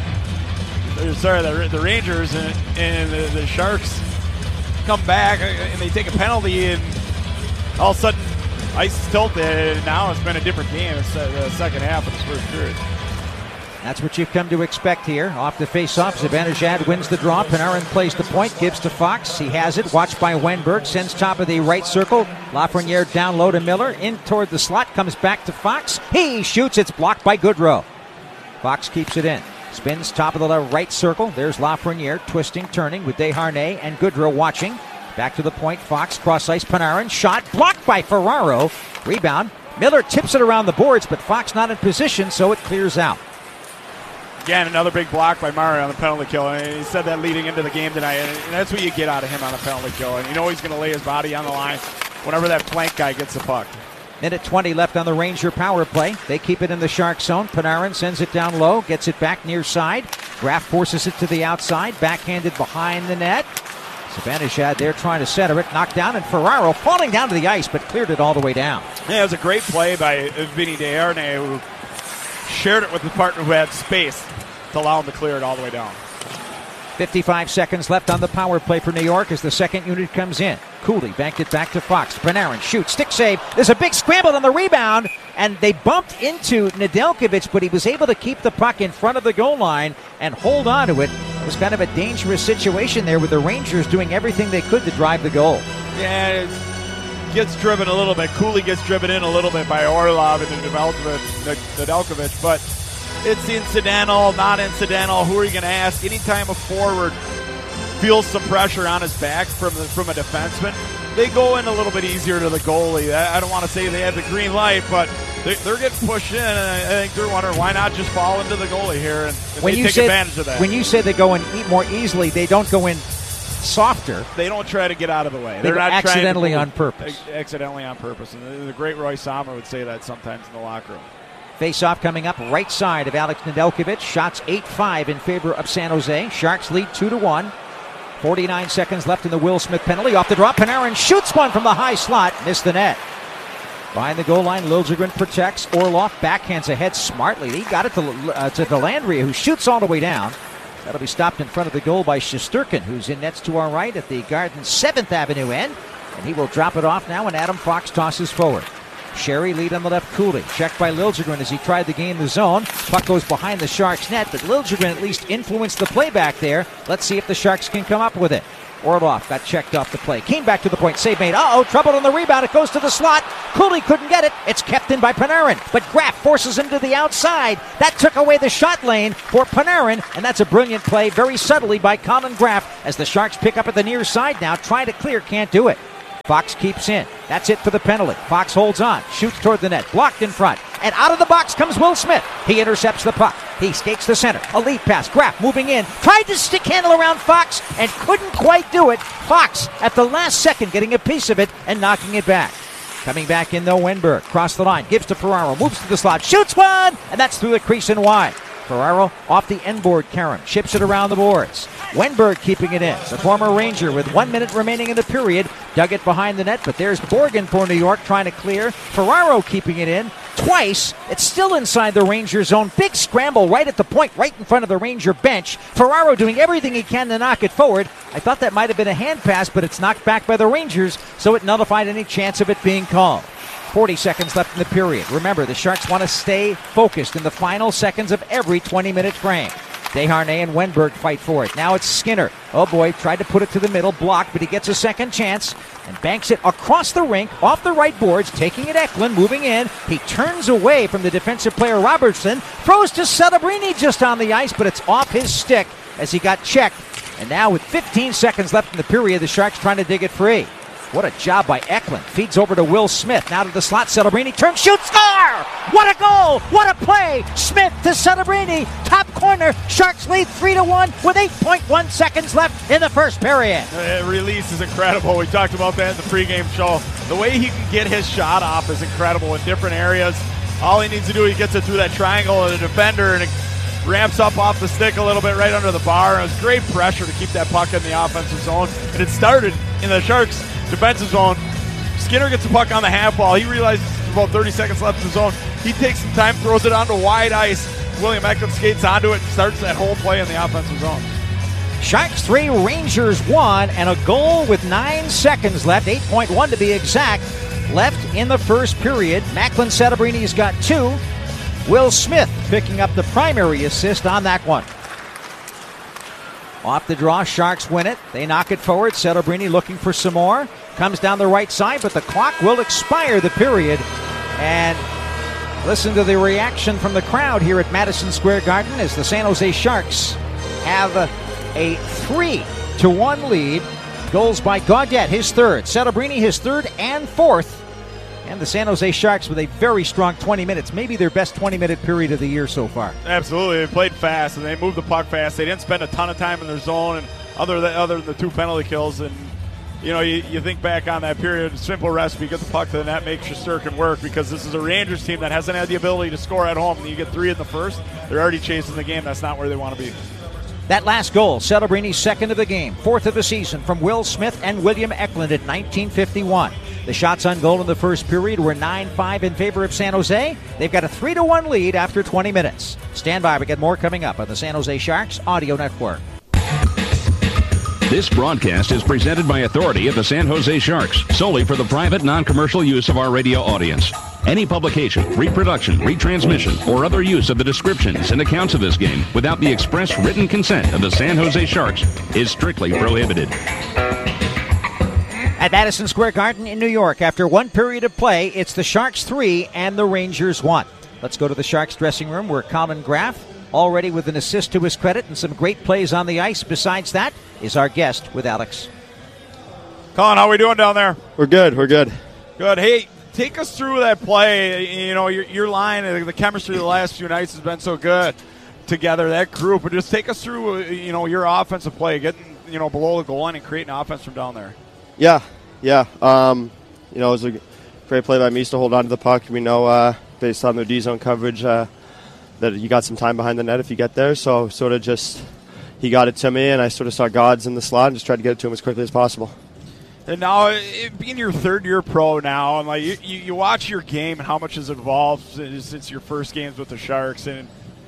Sorry, the, the Rangers and, and the, the Sharks come back and they take a penalty, and all of a sudden ice is tilted, and now it's been a different game. It's the second half of this first period. That's what you've come to expect here. Off the face-off, Zibanejad wins the draw. Panarin plays the point, gives to Fox. He has it, watched by Wenberg, sends top of the right circle. Lafreniere down low to Miller, in toward the slot, comes back to Fox. He shoots, it's blocked by Goodrow. Fox keeps it in. Spins top of the left right circle. There's Lafreniere, twisting, turning with Desharnais and Goodrow watching. Back to the point, Fox, cross-ice, Panarin, shot, blocked by Ferraro. Rebound, Miller tips it around the boards, but Fox not in position, so it clears out. Again, another big block by Mario on the penalty kill. And he said that leading into the game tonight. And that's what you get out of him on a penalty kill. And you know he's going to lay his body on the line whenever that flank guy gets the puck. Minute twenty left on the Ranger power play. They keep it in the Shark zone. Panarin sends it down low, gets it back near side. Graff forces it to the outside, backhanded behind the net. Zibanejad there trying to center it, knocked down, and Ferraro falling down to the ice, but cleared it all the way down. Yeah, it was a great play by Vinny Desharnais, who shared it with the partner who had space to allow him to clear it all the way down. fifty-five seconds left on the power play for New York as the second unit comes in. Cooley banked it back to Fox. Panarin shoots, stick save. There's a big scramble on the rebound, and they bumped into Nedeljkovic, but he was able to keep the puck in front of the goal line and hold on to it. It was kind of a dangerous situation there with the Rangers doing everything they could to drive the goal. Yeah, it gets driven a little bit. Cooley gets driven in a little bit by Orlov and Nedeljkovic, but it's incidental, not incidental. Who are you going to ask? Anytime a forward feels some pressure on his back from the, from a defenseman, they go in a little bit easier to the goalie. I don't want to say they have the green light, but they, they're getting pushed in, and I think they're wondering why not just fall into the goalie here, and when they you take say, advantage of that. When you say they go in more easily, they don't go in softer. They don't try to get out of the way. They They're go not accidentally trying to on purpose. Accidentally on purpose. And the great Roy Sommer would say that sometimes in the locker room. Face-off coming up right side of Alex Nedeljkovic. Shots eight five in favor of San Jose. Sharks lead two to one. forty-nine seconds left in the Will Smith penalty. Off the drop, Panarin shoots one from the high slot. Missed the net. Behind the goal line, Liljegren protects. Orlov backhands ahead smartly. He got it to, uh, to Dellandrea, who shoots all the way down. That'll be stopped in front of the goal by Shesterkin, who's in nets to our right at the Garden seventh Avenue end. And he will drop it off now, and Adam Fox tosses forward. Sherry lead on the left, Cooley. Checked by Liljegren as he tried to gain the zone. Puck goes behind the Sharks' net, but Liljegren at least influenced the play back there. Let's see if the Sharks can come up with it. Orlov got checked off the play. Came back to the point. Save made. Uh-oh, trouble on the rebound. It goes to the slot. Cooley couldn't get it. It's kept in by Panarin. But Graff forces him to the outside. That took away the shot lane for Panarin, and that's a brilliant play very subtly by Colin Graff as the Sharks pick up at the near side now. Try to clear, can't do it. Fox keeps in. That's it for the penalty. Fox holds on. Shoots toward the net. Blocked in front. And out of the box comes Will Smith. He intercepts the puck. He skates the center. A lead pass. Graff moving in. Tried to stick handle around Fox and couldn't quite do it. Fox at the last second getting a piece of it and knocking it back. Coming back in though, Wenberg. Cross the line. Gives to Ferraro. Moves to the slot. Shoots one! And that's through the crease and wide. Ferraro off the end board. Karam chips it around the boards. Wenberg keeping it in. The former Ranger with one minute remaining in the period dug it behind the net, but there's Borgen for New York trying to clear. Ferraro keeping it in twice. It's still inside the Ranger zone. Big scramble right at the point, right in front of the Ranger bench. Ferraro doing everything he can to knock it forward. I thought that might have been a hand pass, but it's knocked back by the Rangers, so it nullified any chance of it being called. forty seconds left in the period. Remember, the Sharks want to stay focused in the final seconds of every twenty-minute frame. Desharnais and Wenberg fight for it. Now it's Skinner. Oh boy, tried to put it to the middle, blocked, but he gets a second chance and banks it across the rink, off the right boards, taking it Eklund, moving in. He turns away from the defensive player Robertson, throws to Celebrini just on the ice, but it's off his stick as he got checked. And now with fifteen seconds left in the period, the Sharks trying to dig it free. What a job by Eklund. Feeds over to Will Smith. Now to the slot. Celebrini turns, shoots, score! What a goal! What a play! Smith to Celebrini. Top corner. Sharks lead three to one with eight point one seconds left in the first period. The release is incredible. We talked about that in the pregame show. The way he can get his shot off is incredible in different areas. All he needs to do, he gets it through that triangle of the defender, and it ramps up off the stick a little bit right under the bar. And it was great pressure to keep that puck in the offensive zone. And it started in the Sharks' defensive zone. Skinner gets the puck on the half wall. He realizes there's about thirty seconds left in the zone. He takes some time, throws it onto wide ice. William Eklund skates onto it and starts that whole play in the offensive zone. Sharks three, Rangers one, and a goal with nine seconds left, eight point one to be exact, left in the first period. Macklin Celebrini's got two. Will Smith picking up the primary assist on that one. Off the draw, Sharks win it. They knock it forward. Celebrini looking for some more. Comes down the right side, but the clock will expire the period. And listen to the reaction from the crowd here at Madison Square Garden as the San Jose Sharks have a three to one lead. Goals by Gaudette, his third. Celebrini, his third and fourth. And the San Jose Sharks with a very strong twenty minutes, maybe their best twenty-minute period of the year so far. Absolutely. They played fast, and they moved the puck fast. They didn't spend a ton of time in their zone, and other than, other than the two penalty kills. And, you know, you, you think back on that period, simple recipe, get the puck to the net, make Shesterkin work, because this is a Rangers team that hasn't had the ability to score at home. And you get three in the first, they're already chasing the game. That's not where they want to be. That last goal, Celebrini's second of the game, fourth of the season from Will Smith and William Eklund in nineteen fifty-one. The shots on goal in the first period were nine five in favor of San Jose. They've got a three to one lead after twenty minutes. Stand by, we get more coming up on the San Jose Sharks Audio Network. This broadcast is presented by authority of the San Jose Sharks, solely for the private, non-commercial use of our radio audience. Any publication, reproduction, retransmission, or other use of the descriptions and accounts of this game without the express written consent of the San Jose Sharks is strictly prohibited. At Madison Square Garden in New York, after one period of play, it's the Sharks three and the Rangers one. Let's go to the Sharks dressing room where Colin Graff, already with an assist to his credit and some great plays on the ice. Besides that, is our guest with Alex. Colin, how are we doing down there? We're good. We're good. Good. Hey, take us through that play. You know, your, your line, the chemistry of the last few nights has been so good together, that group. But just take us through, you know, your offensive play, getting, you know, below the goal line and creating offense from down there. Yeah, yeah. Um, you know, it was a great play by Mies to hold on to the puck. We know, uh, based on their D-zone coverage, uh, that you got some time behind the net if you get there. So sort of just he got it to me, and I sort of saw God's in the slot and just tried to get it to him as quickly as possible. And now, it being your third year pro now, and like you, you watch your game and how much has evolved since your first games with the Sharks, and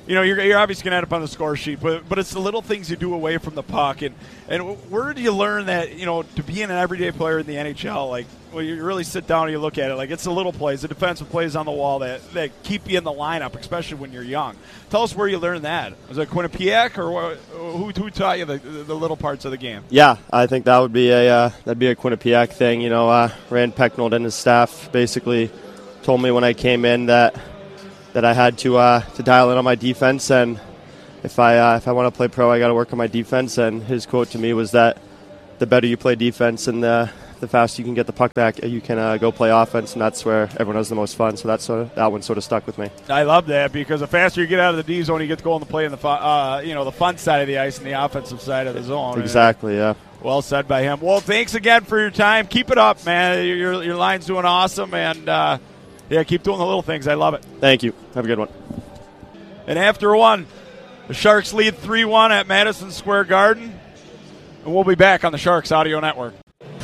you know, you're, you're obviously going to end up on the score sheet, but but it's the little things you do away from the puck. And, and where do you learn that, you know, to be an everyday player in the N H L, like, well, you really sit down and you look at it, like, it's the little plays, the defensive plays on the wall that, that keep you in the lineup, especially when you're young. Tell us where you learned that. Was it Quinnipiac, or what, who, who taught you the, the little parts of the game? Yeah, I think that would be a uh, that'd be a Quinnipiac thing. You know, uh, Rand Pecknold and his staff basically told me when I came in that that I had to uh, to dial in on my defense, and if I uh, if I want to play pro, I got to work on my defense. And his quote to me was that the better you play defense and the the faster you can get the puck back, you can uh, go play offense, and that's where everyone has the most fun. So that's sort of, that one sort of stuck with me. I love that, because the faster you get out of the D zone, you get to go and play in the fun, uh, you know the fun side of the ice and the offensive side of the zone. Exactly, yeah. Well said by him. Well, thanks again for your time. Keep it up, man. Your your line's doing awesome, and uh, yeah, keep doing the little things. I love it. Thank you. Have a good one. And after one, the Sharks lead three one at Madison Square Garden, and we'll be back on the Sharks Audio Network.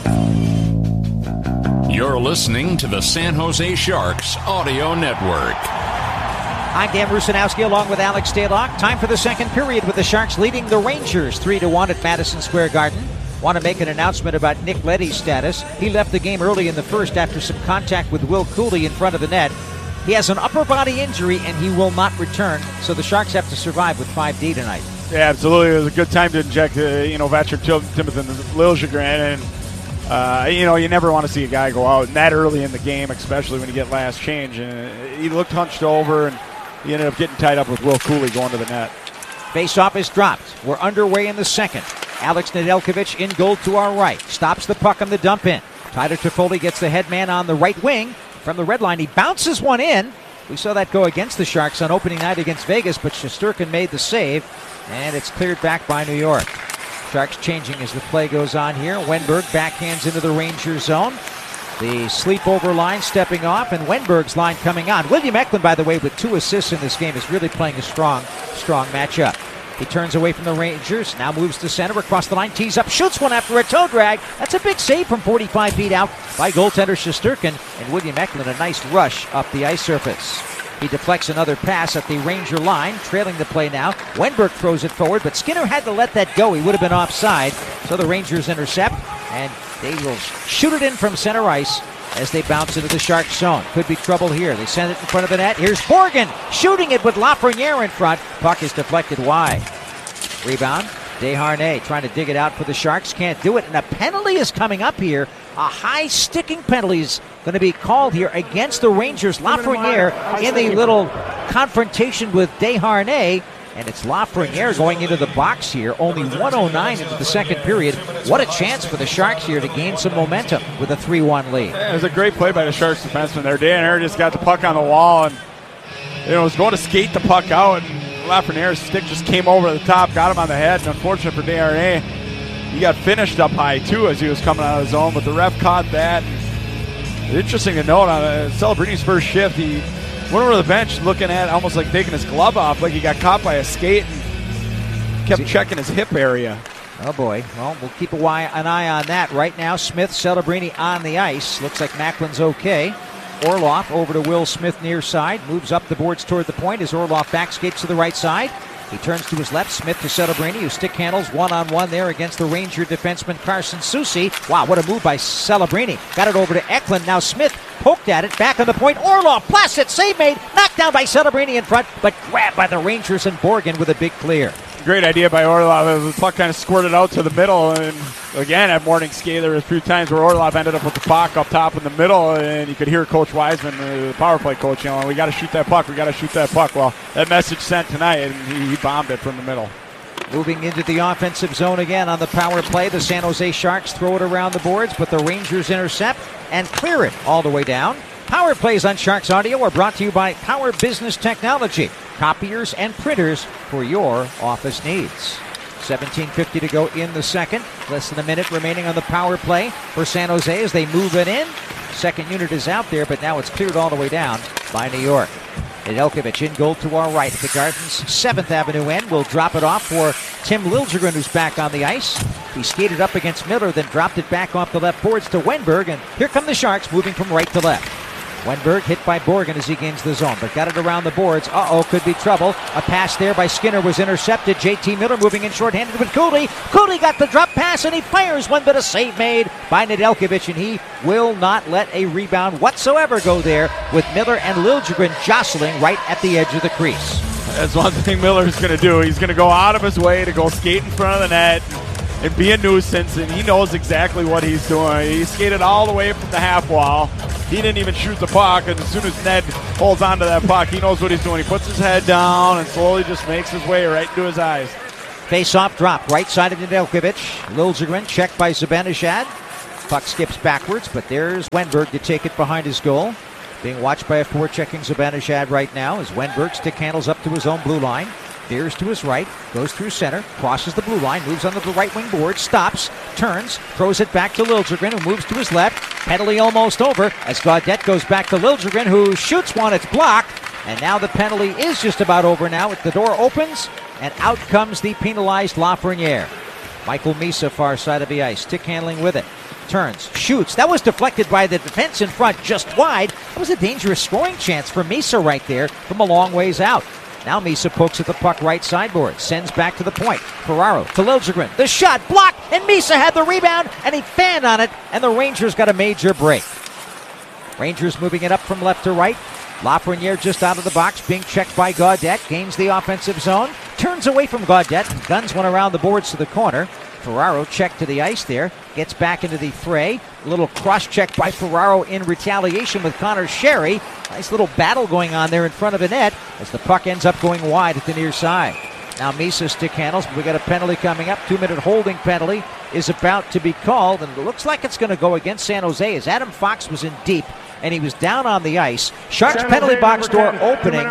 You're listening to the San Jose Sharks Audio Network. I'm Dan Rusanowski along with Alex Stalock. Time for the second period with the Sharks leading the Rangers three to one at Madison Square Garden. Want to make an announcement about Nick Leddy's status. He left the game early in the first after some contact with Will Cooley in front of the net. He has an upper body injury and he will not return, so the Sharks have to survive with five D tonight. Yeah, absolutely. It was a good time to inject, uh, you know, Vacher Timothy Liljegren, and Uh, you know, you never want to see a guy go out that early in the game, especially when you get last change. And he looked hunched over, and he ended up getting tied up with Will Cooley going to the net. Face-off is dropped. We're underway in the second. Alex Nedeljkovic in goal to our right. Stops the puck on the dump in. Tyler Toffoli gets the head man on the right wing. From the red line, he bounces one in. We saw that go against the Sharks on opening night against Vegas, but Shesterkin made the save, and it's cleared back by New York. Sharks changing as the play goes on here. Wenberg backhands into the Rangers zone. The sleepover line stepping off, and Wenberg's line coming on. William Eklund, by the way, with two assists in this game, is really playing a strong, strong matchup. He turns away from the Rangers, now moves to center, across the line, tees up, shoots one after a toe drag. That's a big save from forty-five feet out by goaltender Shesterkin, and William Eklund a nice rush up the ice surface. He deflects another pass at the Ranger line, trailing the play now. Wenberg throws it forward, but Skinner had to let that go. He would have been offside, so the Rangers intercept, and they will shoot it in from center ice as they bounce into the Sharks zone. Could be trouble here. They send it in front of the net. Here's Borgen shooting it with Lafreniere in front. Puck is deflected wide. Rebound. Desharnais trying to dig it out for the Sharks. Can't do it, and a penalty is coming up here. A high sticking penalty is going to be called here against the Rangers. Lafreniere in the little confrontation with Desharnais, and it's Lafreniere going into the box here. Only one oh nine into the second period. What a chance for the Sharks here to gain some momentum with a three one lead. It was a great play by the Sharks defenseman there. Desharnais just got the puck on the wall, and you know was going to skate the puck out, and Lafreniere's stick just came over the top, got him on the head, and unfortunate for Desharnais, he got finished up high too as he was coming out of the zone, but the ref caught that. Interesting to note, on uh, Celebrini's first shift, he went over to the bench looking at almost like taking his glove off, like he got caught by a skate, and kept checking his hip area. Oh boy, well, we'll keep an eye on that. Right now, Smith, Celebrini on the ice. Looks like Macklin's okay. Orlov over to Will Smith near side, moves up the boards toward the point as Orlov back skates to the right side. He turns to his left, Smith to Celebrini, who stick handles one-on-one there against the Ranger defenseman Carson Soucy. Wow, what a move by Celebrini. Got it over to Eklund. Now Smith poked at it, back on the point. Orlov blasts it, save made, knocked down by Celebrini in front, but grabbed by the Rangers and Borgen with a big clear. Great idea by Orlov. The puck kind of squirted out to the middle, and again at morning skate there was a few times where Orlov ended up with the puck up top in the middle, and you could hear Coach Wiseman, the power play coach, you know, we got to shoot that puck, we got to shoot that puck. Well, that message sent tonight, and he, he bombed it from the middle. Moving into the offensive zone again on the power play, the San Jose Sharks throw it around the boards, but the Rangers intercept and clear it all the way down. Power plays on Sharks Audio are brought to you by Power Business Technology, copiers and printers for your office needs. seventeen fifty to go in the second. Less than a minute remaining on the power play for San Jose as they move it in. Second unit is out there, but now it's cleared all the way down by New York. Nedeljkovic in goal to our right at the Garden's seventh Avenue end. Will drop it off for Tim Liljegren, who's back on the ice. He skated up against Miller, then dropped it back off the left boards to Wenberg, and here come the Sharks moving from right to left. Wenberg hit by Borgen as he gains the zone, but got it around the boards. Uh-oh, could be trouble. A pass there by Skinner was intercepted. J T Miller moving in shorthanded with Cooley. Cooley got the drop pass, and he fires one, but a save made by Nedeljkovic, and he will not let a rebound whatsoever go there, with Miller and Liljegren jostling right at the edge of the crease. That's one thing Miller's going to do. He's going to go out of his way to go skate in front of the net and be a nuisance, and he knows exactly what he's doing. He skated all the way from the half wall. He didn't even shoot the puck, and as soon as Ned holds onto that puck, he knows what he's doing. He puts his head down and slowly just makes his way right into his eyes. Face-off drop, right side of Nedeljkovic. Liljegren checked by Zibanejad. Puck skips backwards, but there's Wenberg to take it behind his goal. Being watched by a forechecking Zibanejad right now as Wenberg stick handles up to his own blue line. Veers to his right, goes through center, crosses the blue line, moves onto the right wing board, stops, turns, throws it back to Liljegren, who moves to his left. Penalty almost over as Gaudette goes back to Liljegren, who shoots one. It's blocked, and now the penalty is just about over now. The door opens, and out comes the penalized Lafreniere. Michael Misa, far side of the ice, stick handling with it. Turns, shoots. That was deflected by the defense in front, just wide. That was a dangerous scoring chance for Misa right there from a long ways out. Now Misa pokes at the puck right sideboard, sends back to the point. Ferraro to Liljegren. The shot blocked, and Misa had the rebound, and he fanned on it, and the Rangers got a major break. Rangers moving it up from left to right. Lafreniere just out of the box, being checked by Gaudette, gains the offensive zone, turns away from Gaudette, and guns one around the boards to the corner. Ferraro checked to the ice there, gets back into the fray. A little cross-check by Ferraro in retaliation with Connor Sherry. Nice little battle going on there in front of the net as the puck ends up going wide at the near side. Now Misa stick handles, but we got a penalty coming up. Two-minute holding penalty is about to be called, and it looks like it's going to go against San Jose as Adam Fox was in deep, and he was down on the ice. Sharks penalty box door opening,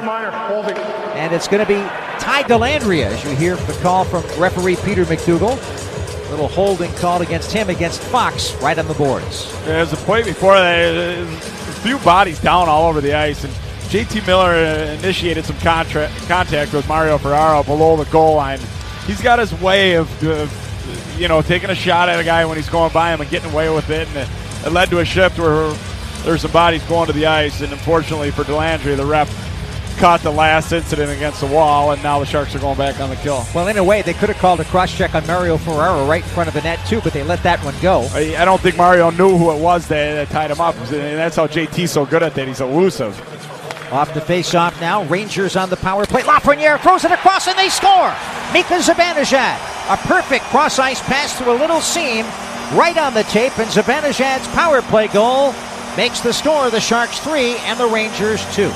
and it's going to be Ty Dellandrea as you hear the call from referee Peter McDougall. Little holding called against him against Fox right on the boards. There's a play before that. A few bodies down all over the ice, and J T Miller initiated some contra- contact with Mario Ferraro below the goal line. He's got his way of, of, you know, taking a shot at a guy when he's going by him and getting away with it, and it, it led to a shift where there's some bodies going to the ice, and unfortunately for Dellandrea, the ref caught the last incident against the wall, and now the Sharks are going back on the kill. Well, in a way, they could have called a cross-check on Mario Ferraro right in front of the net, too, but they let that one go. I, I don't think Mario knew who it was that, that tied him up, and that's how J T's so good at that. He's elusive. Off the face-off now, Rangers on the power play. Lafreniere throws it across, and they score! Mika Zibanejad, a perfect cross-ice pass through a little seam, right on the tape, and Zibanejad's power play goal makes the score the Sharks three and the Rangers two.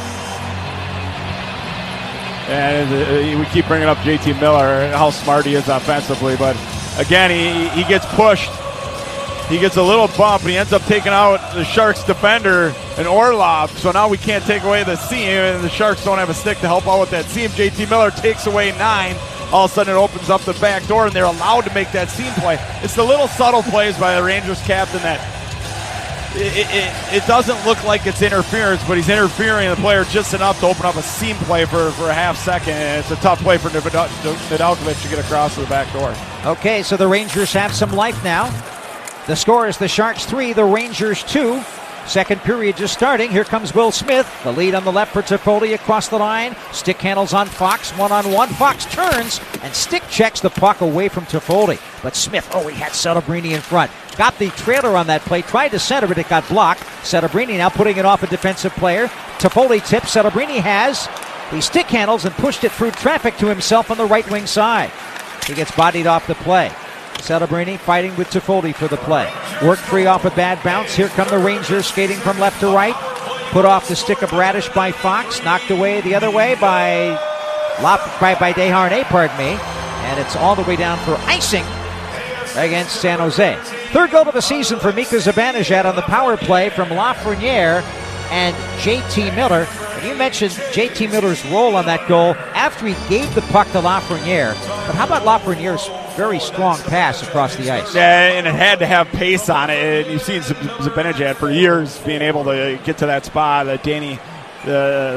And uh, we keep bringing up J T Miller, how smart he is offensively, but again, he, he gets pushed. He gets a little bump, and he ends up taking out the Sharks defender, and Orlov, so now we can't take away the seam, and the Sharks don't have a stick to help out with that seam. J T Miller takes away nine. All of a sudden it opens up the back door, and they're allowed to make that seam play. It's the little subtle plays by the Rangers captain that It, it, it doesn't look like it's interference, but he's interfering the player just enough to open up a seam play for, for a half second, and it's a tough play for Nedeljkovic to get across to the back door. Okay, so the Rangers have some life now. The score is the Sharks three, the Rangers two. Second period just starting. Here comes Will Smith. The lead on the left for Toffoli across the line. Stick handles on Fox, one-on-one. Fox turns and stick checks the puck away from Toffoli. But Smith, oh, he had Celebrini in front. Got the trailer on that play, tried to center, but it got blocked. Celebrini now putting it off a defensive player. Toffoli tips. Celebrini has the stick handles and pushed it through traffic to himself on the right wing side. He gets bodied off the play. Celebrini fighting with Toffoli for the play. Work free off a bad bounce. Here come the Rangers skating from left to right. Put off the stick of Radish by Fox. Knocked away the other way by, by, by Desharnais, pardon me. And it's all the way down for icing against San Jose. Third goal of the season for Mika Zibanejad on the power play from Lafreniere and J T Miller. And you mentioned J T Miller's role on that goal after he gave the puck to Lafreniere. But how about Lafreniere's very strong pass across the ice? Yeah, and it had to have pace on it. And you've seen Zibanejad for years being able to get to that spot. That Danny, the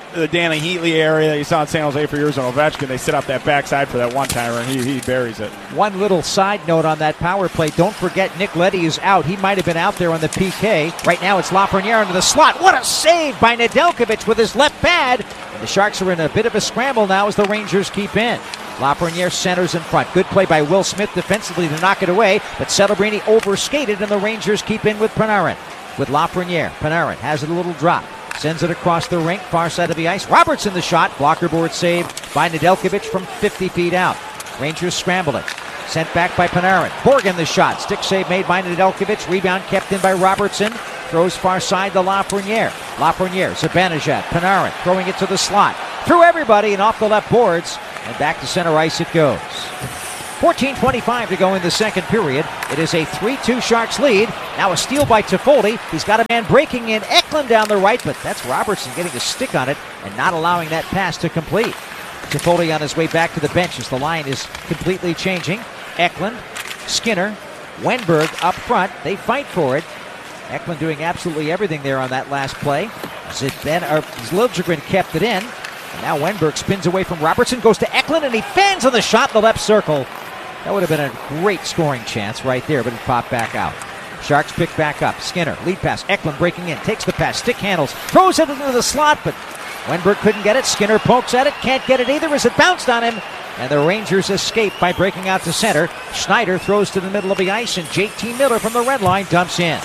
the Danny Heatley area that you saw in San Jose for years on Ovechkin. They sit up that backside for that one-timer, and he, he buries it. One little side note on that power play. Don't forget Nick Leddy is out. He might have been out there on the P K. Right now it's Lafreniere into the slot. What a save by Nedeljkovic with his left pad. And the Sharks are in a bit of a scramble now as the Rangers keep in. Lafreniere centers in front. Good play by Will Smith defensively to knock it away, but Celebrini overskated, and the Rangers keep in with Panarin. With Lafreniere, Panarin has it a little drop. Sends it across the rink, far side of the ice. Robertson the shot. Blocker board saved by Nedeljkovic from fifty feet out. Rangers scramble it. Sent back by Panarin. Borgen the shot. Stick save made by Nedeljkovic. Rebound kept in by Robertson. Throws far side to Lafreniere. Lafreniere, Zibanejad, Panarin throwing it to the slot. Through everybody and off the left boards. And back to center ice it goes. fourteen twenty-five to go in the second period. It is a three two Sharks lead. Now a steal by Toffoli. He's got a man breaking in. Eklund down the right, but that's Robertson getting a stick on it and not allowing that pass to complete. Toffoli on his way back to the bench as the line is completely changing. Eklund, Skinner, Wenberg up front. They fight for it. Eklund doing absolutely everything there on that last play. Zidben, or Liljegren kept it in. And now Wenberg spins away from Robertson, goes to Eklund, and he fans on the shot in the left circle. That would have been a great scoring chance right there, but it popped back out. Sharks pick back up. Skinner, lead pass. Eklund breaking in, takes the pass, stick handles, throws it into the slot, but Wenberg couldn't get it. Skinner pokes at it, can't get it either as it bounced on him. And the Rangers escape by breaking out to center. Schneider throws to the middle of the ice, and J T Miller from the red line dumps in.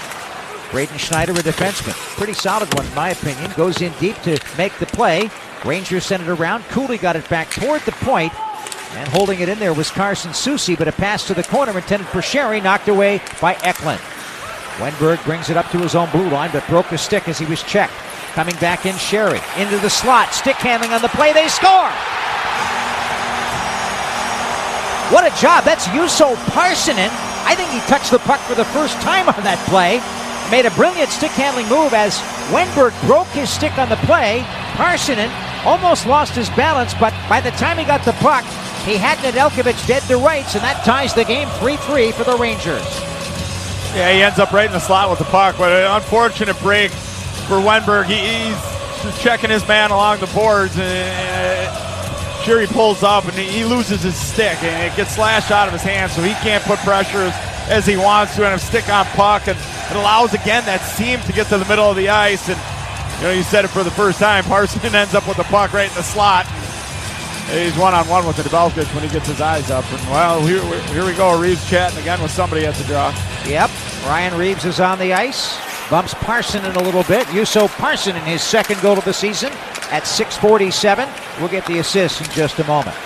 Braden Schneider, a defenseman. Pretty solid one, in my opinion. Goes in deep to make the play. Rangers sent it around. Cooley got it back toward the point. And holding it in there was Carson Soucy, but a pass to the corner intended for Sherry, knocked away by Eklund. Wenberg brings it up to his own blue line, but broke a stick as he was checked. Coming back in, Sherry. Into the slot. Stick handling on the play. They score! What a job. That's Juuso Parssinen. I think he touched the puck for the first time on that play. Made a brilliant stick handling move as Wenberg broke his stick on the play. Parssinen almost lost his balance, but by the time he got the puck, he had Nedeljkovic dead to rights, and that ties the game three three for the Rangers. Yeah, he ends up right in the slot with the puck, but an unfortunate break for Wenberg. He, he's just checking his man along the boards, and uh, sure he pulls up, and he, he loses his stick, and it gets slashed out of his hand, so he can't put pressure as, as he wants to, and a stick on puck, and it allows, again, that seam to get to the middle of the ice, and you know, you said it for the first time, Parssinen ends up with the puck right in the slot. He's one-on-one with the Nedeljkovic when he gets his eyes up. And, well, here, here we go. Reeves chatting again with somebody at the draw. Yep. Ryan Reeves is on the ice. Bumps Parssinen a little bit. Juuso Parssinen, his second goal of the season at six forty-seven. We'll get the assist in just a moment.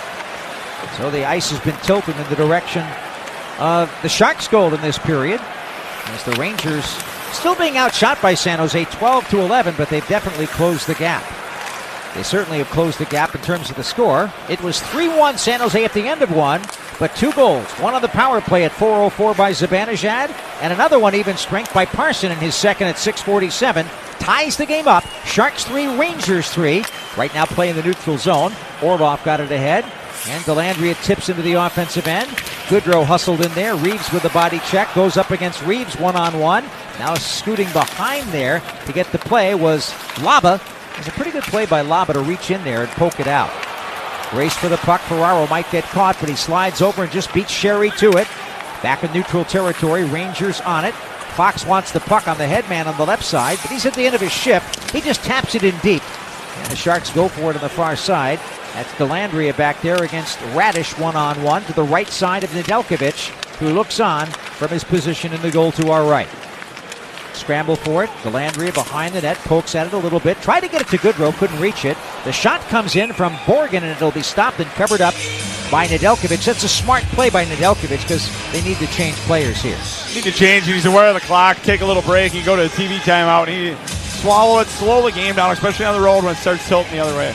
So the ice has been tilted in the direction of the Sharks' goal in this period. As the Rangers still being outshot by San Jose twelve to eleven, but they've definitely closed the gap. They certainly have closed the gap in terms of the score. It was three one San Jose at the end of one, but two goals. One on the power play at four oh four by Zibanejad, and another one even strength by Parssinen in his second at six forty-seven. Ties the game up. Sharks three, Rangers three. Right now play in the neutral zone. Orlov got it ahead, and Dellandrea tips into the offensive end. Goodrow hustled in there. Reeves with the body check. Goes up against Reeves one-on-one. Now scooting behind there to get the play was Laba. It was a pretty good play by Laba to reach in there and poke it out. Race for the puck. Ferraro might get caught, but he slides over and just beats Sherry to it. Back in neutral territory. Rangers on it. Fox wants the puck on the headman on the left side, but he's at the end of his shift. He just taps it in deep. And the Sharks go for it on the far side. That's Dellandrea back there against Radish one-on-one to the right side of Nedeljkovic, who looks on from his position in the goal to our right. Scramble for it. Dellandrea behind the net, pokes at it a little bit. Tried to get it to Goodrow, couldn't reach it. The shot comes in from Borgen, and it'll be stopped and covered up by Nedeljkovic. That's a smart play by Nedeljkovic because they need to change players here. Need to change. He's aware of the clock. Take a little break. You go to a T V timeout. And he swallow it, slow the game down, especially on the road when it starts tilting the other way.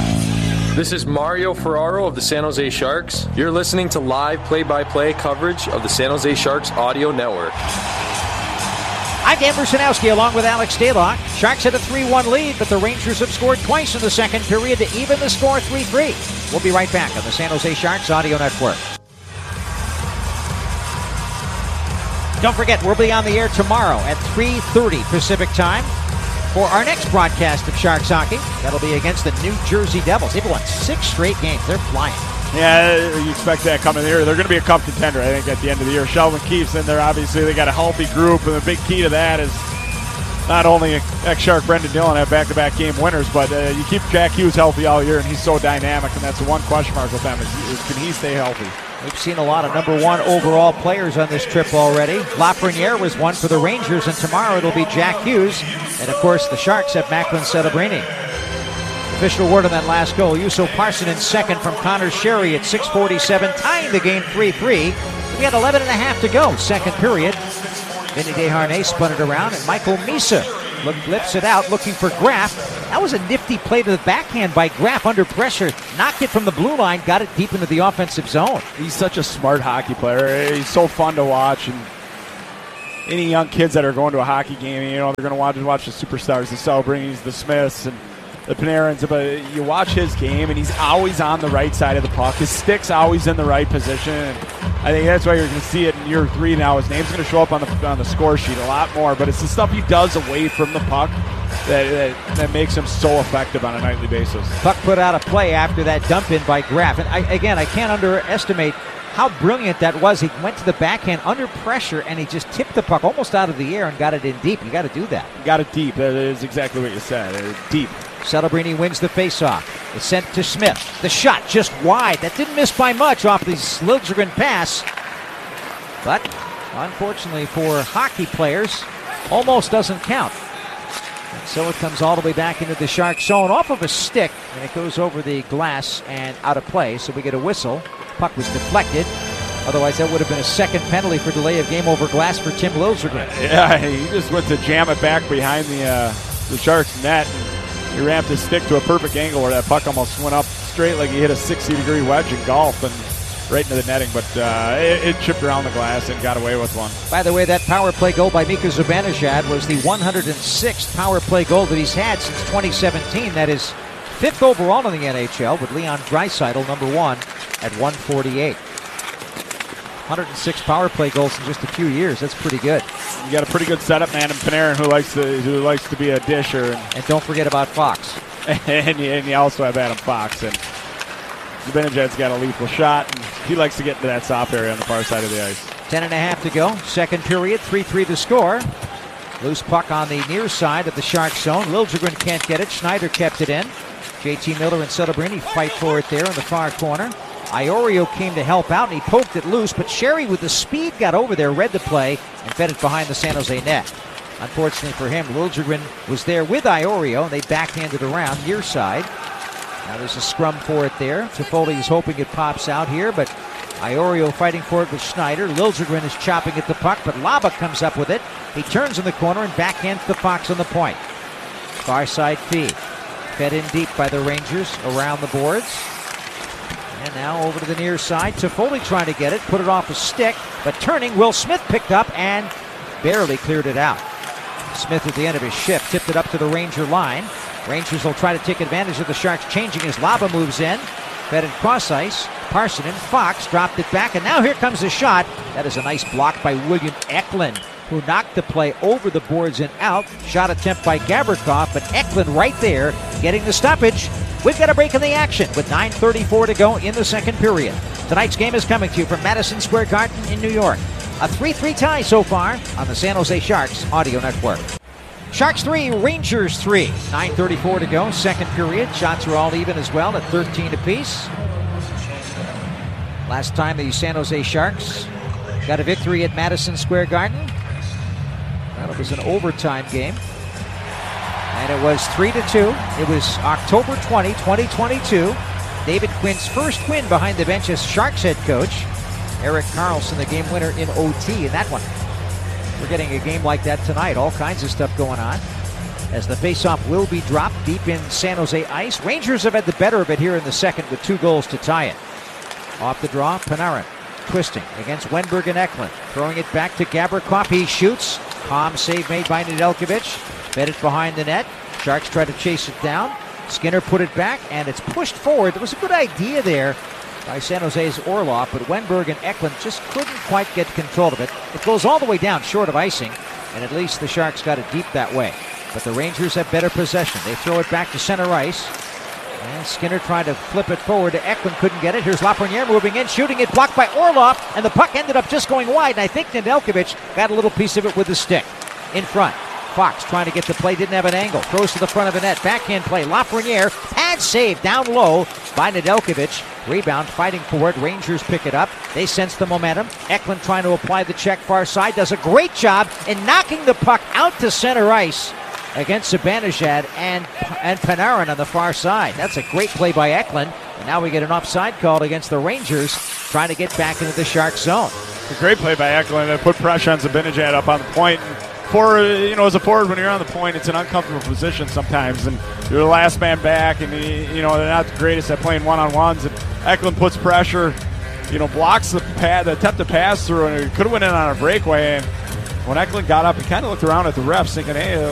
This is Mario Ferraro of the San Jose Sharks. You're listening to live play-by-play coverage of the San Jose Sharks audio network. I'm Dan Bursanowski along with Alex Daylock. Sharks had a three one lead, but the Rangers have scored twice in the second period to even the score three three. We'll be right back on the San Jose Sharks audio network. Don't forget, we'll be on the air tomorrow at three thirty Pacific time. for our next broadcast of Sharks hockey. That'll be against the New Jersey Devils. They've won six straight games. They're flying. Yeah, you expect that coming here. They're going to be a cup contender, I think, at the end of the year. Sheldon Keefe's in there. Obviously, they got a healthy group, and the big key to that is not only ex-Shark Brendan Dillon have back-to-back game winners, but uh, you keep Jack Hughes healthy all year, and he's so dynamic, and that's the one question mark with them is, is can he stay healthy? We've seen a lot of number one overall players on this trip already. Lafreniere was one for the Rangers, and tomorrow it'll be Jack Hughes. And, of course, the Sharks have Macklin Celebrini. Official word on that last goal. Juuso Parssinen second from Connor Sherry at six forty-seven, tying the game three three. We had eleven and a half to go, second period. Vinny Desharnais spun it around, and Michael Misa look, lifts it out, looking for Graff. That was a nifty play to the backhand by Graff under pressure. Knocked it from the blue line, got it deep into the offensive zone. He's such a smart hockey player. He's so fun to watch, and any young kids that are going to a hockey game, you know, they're going to watch watch the superstars, the Celebrinis, the Smiths, and the Panarins. But you watch his game, and he's always on the right side of the puck. His stick's always in the right position. And I think that's why you're going to see it in year three now. His name's going to show up on the on the score sheet a lot more. But it's the stuff he does away from the puck that, that, that makes him so effective on a nightly basis. Puck put out a play after that dump in by Graff. And I, again, I can't underestimate how brilliant that was. He went to the backhand under pressure, and he just tipped the puck almost out of the air and got it in deep. You got to do that. You got it deep. That is exactly what you said. Deep. Celebrini wins the faceoff. It's sent to Smith. The shot just wide. That didn't miss by much off the Liljegren pass. But unfortunately for hockey players, almost doesn't count. And so it comes all the way back into the Shark zone off of a stick, and it goes over the glass and out of play. So we get a whistle. Puck was deflected. Otherwise, that would have been a second penalty for delay of game over glass for Tim Liljegren. Yeah, he just went to jam it back behind the uh, the Sharks net. And he ramped his stick to a perfect angle where that puck almost went up straight like he hit a sixty degree wedge in golf and right into the netting. But uh, it, it chipped around the glass and got away with one. By the way, that power play goal by Mika Zibanejad was the one hundred sixth power play goal that he's had since twenty seventeen. That is fifth overall in the N H L, with Leon Draisaitl number one at one forty-eight. one hundred six power play goals in just a few years. That's pretty good. You got a pretty good setup man in Panarin who likes to who likes to be a disher. And, and don't forget about Fox. and, you, and you also have Adam Fox. And Zibanejad's got a lethal shot, and he likes to get into that soft area on the far side of the ice. Ten and a half to go. Second period, three three to score. Loose puck on the near side of the Shark zone. Liljegren can't get it. Schneider kept it in. J T Miller and Celebrini fight for it there in the far corner. Iorio came to help out, and he poked it loose, but Sherry with the speed got over there, read the play, and fed it behind the San Jose net. Unfortunately for him, Liljegren was there with Iorio, and they backhanded around near side. Now there's a scrum for it there. Toffoli is hoping it pops out here, but Iorio fighting for it with Schneider. Liljegren is chopping at the puck, but Laba comes up with it. He turns in the corner and backhands the Fox on the point. Far side feed. Fed in deep by the Rangers around the boards. And now over to the near side. Toffoli trying to get it, put it off a stick, but turning, Will Smith picked up and barely cleared it out. Smith at the end of his shift tipped it up to the Ranger line. Rangers will try to take advantage of the Sharks changing as Laba moves in. Fed in cross ice. Parssinen, Fox dropped it back, and now here comes the shot. That is a nice block by William Eklund, who knocked the play over the boards and out. Shot attempt by Gavrikov, but Eklund right there getting the stoppage. We've got a break in the action with nine thirty-four to go in the second period. Tonight's game is coming to you from Madison Square Garden in New York. A three three tie so far on the San Jose Sharks Audio Network. Sharks three, Rangers three. nine thirty-four to go, second period. Shots are all even as well at thirteen apiece. Last time the San Jose Sharks got a victory at Madison Square Garden. Well, it was an overtime game. And it was three to two. It was October twentieth, twenty twenty-two. David Quinn's first win behind the bench as Sharks head coach. Erik Karlsson, the game winner in O T in that one. We're getting a game like that tonight. All kinds of stuff going on. As the faceoff will be dropped deep in San Jose ice. Rangers have had the better of it here in the second with two goals to tie it. Off the draw, Panarin twisting against Wenberg and Eklund. Throwing it back to Gavrikov. He shoots. Calm save made by Nedeljkovic. Fed it behind the net. Sharks try to chase it down. Skinner put it back, and it's pushed forward. There was a good idea there by San Jose's Orlov, but Wenberg and Eklund just couldn't quite get control of it. It goes all the way down short of icing, and at least the Sharks got it deep that way. but the Rangers have better possession. They throw it back to center ice. And Skinner tried to flip it forward to Eklund, couldn't get it. Here's Lafreniere moving in, shooting it, blocked by Orlov, and the puck ended up just going wide, and I think Nedeljkovic got a little piece of it with the stick. In front, Fox trying to get the play, didn't have an angle, throws to the front of the net, backhand play, Lafreniere, pad save down low by Nedeljkovic. Rebound, fighting for it, Rangers pick it up. They sense the momentum. Eklund trying to apply the check far side, does a great job in knocking the puck out to center ice against Zibanejad and, and Panarin on the far side. That's a great play by Eklund. And now we get an offside called against the Rangers trying to get back into the Sharks zone. A great play by Eklund to put pressure on Zibanejad up on the point. And for, you know, as a forward, when you're on the point, it's an uncomfortable position sometimes. And you're the last man back, and, you know, they're not the greatest at playing one-on-ones. And Eklund puts pressure, you know, blocks the, pad, the attempt to pass through, and it could have went in on a breakaway. And when Eklund got up, he kind of looked around at the refs thinking, hey,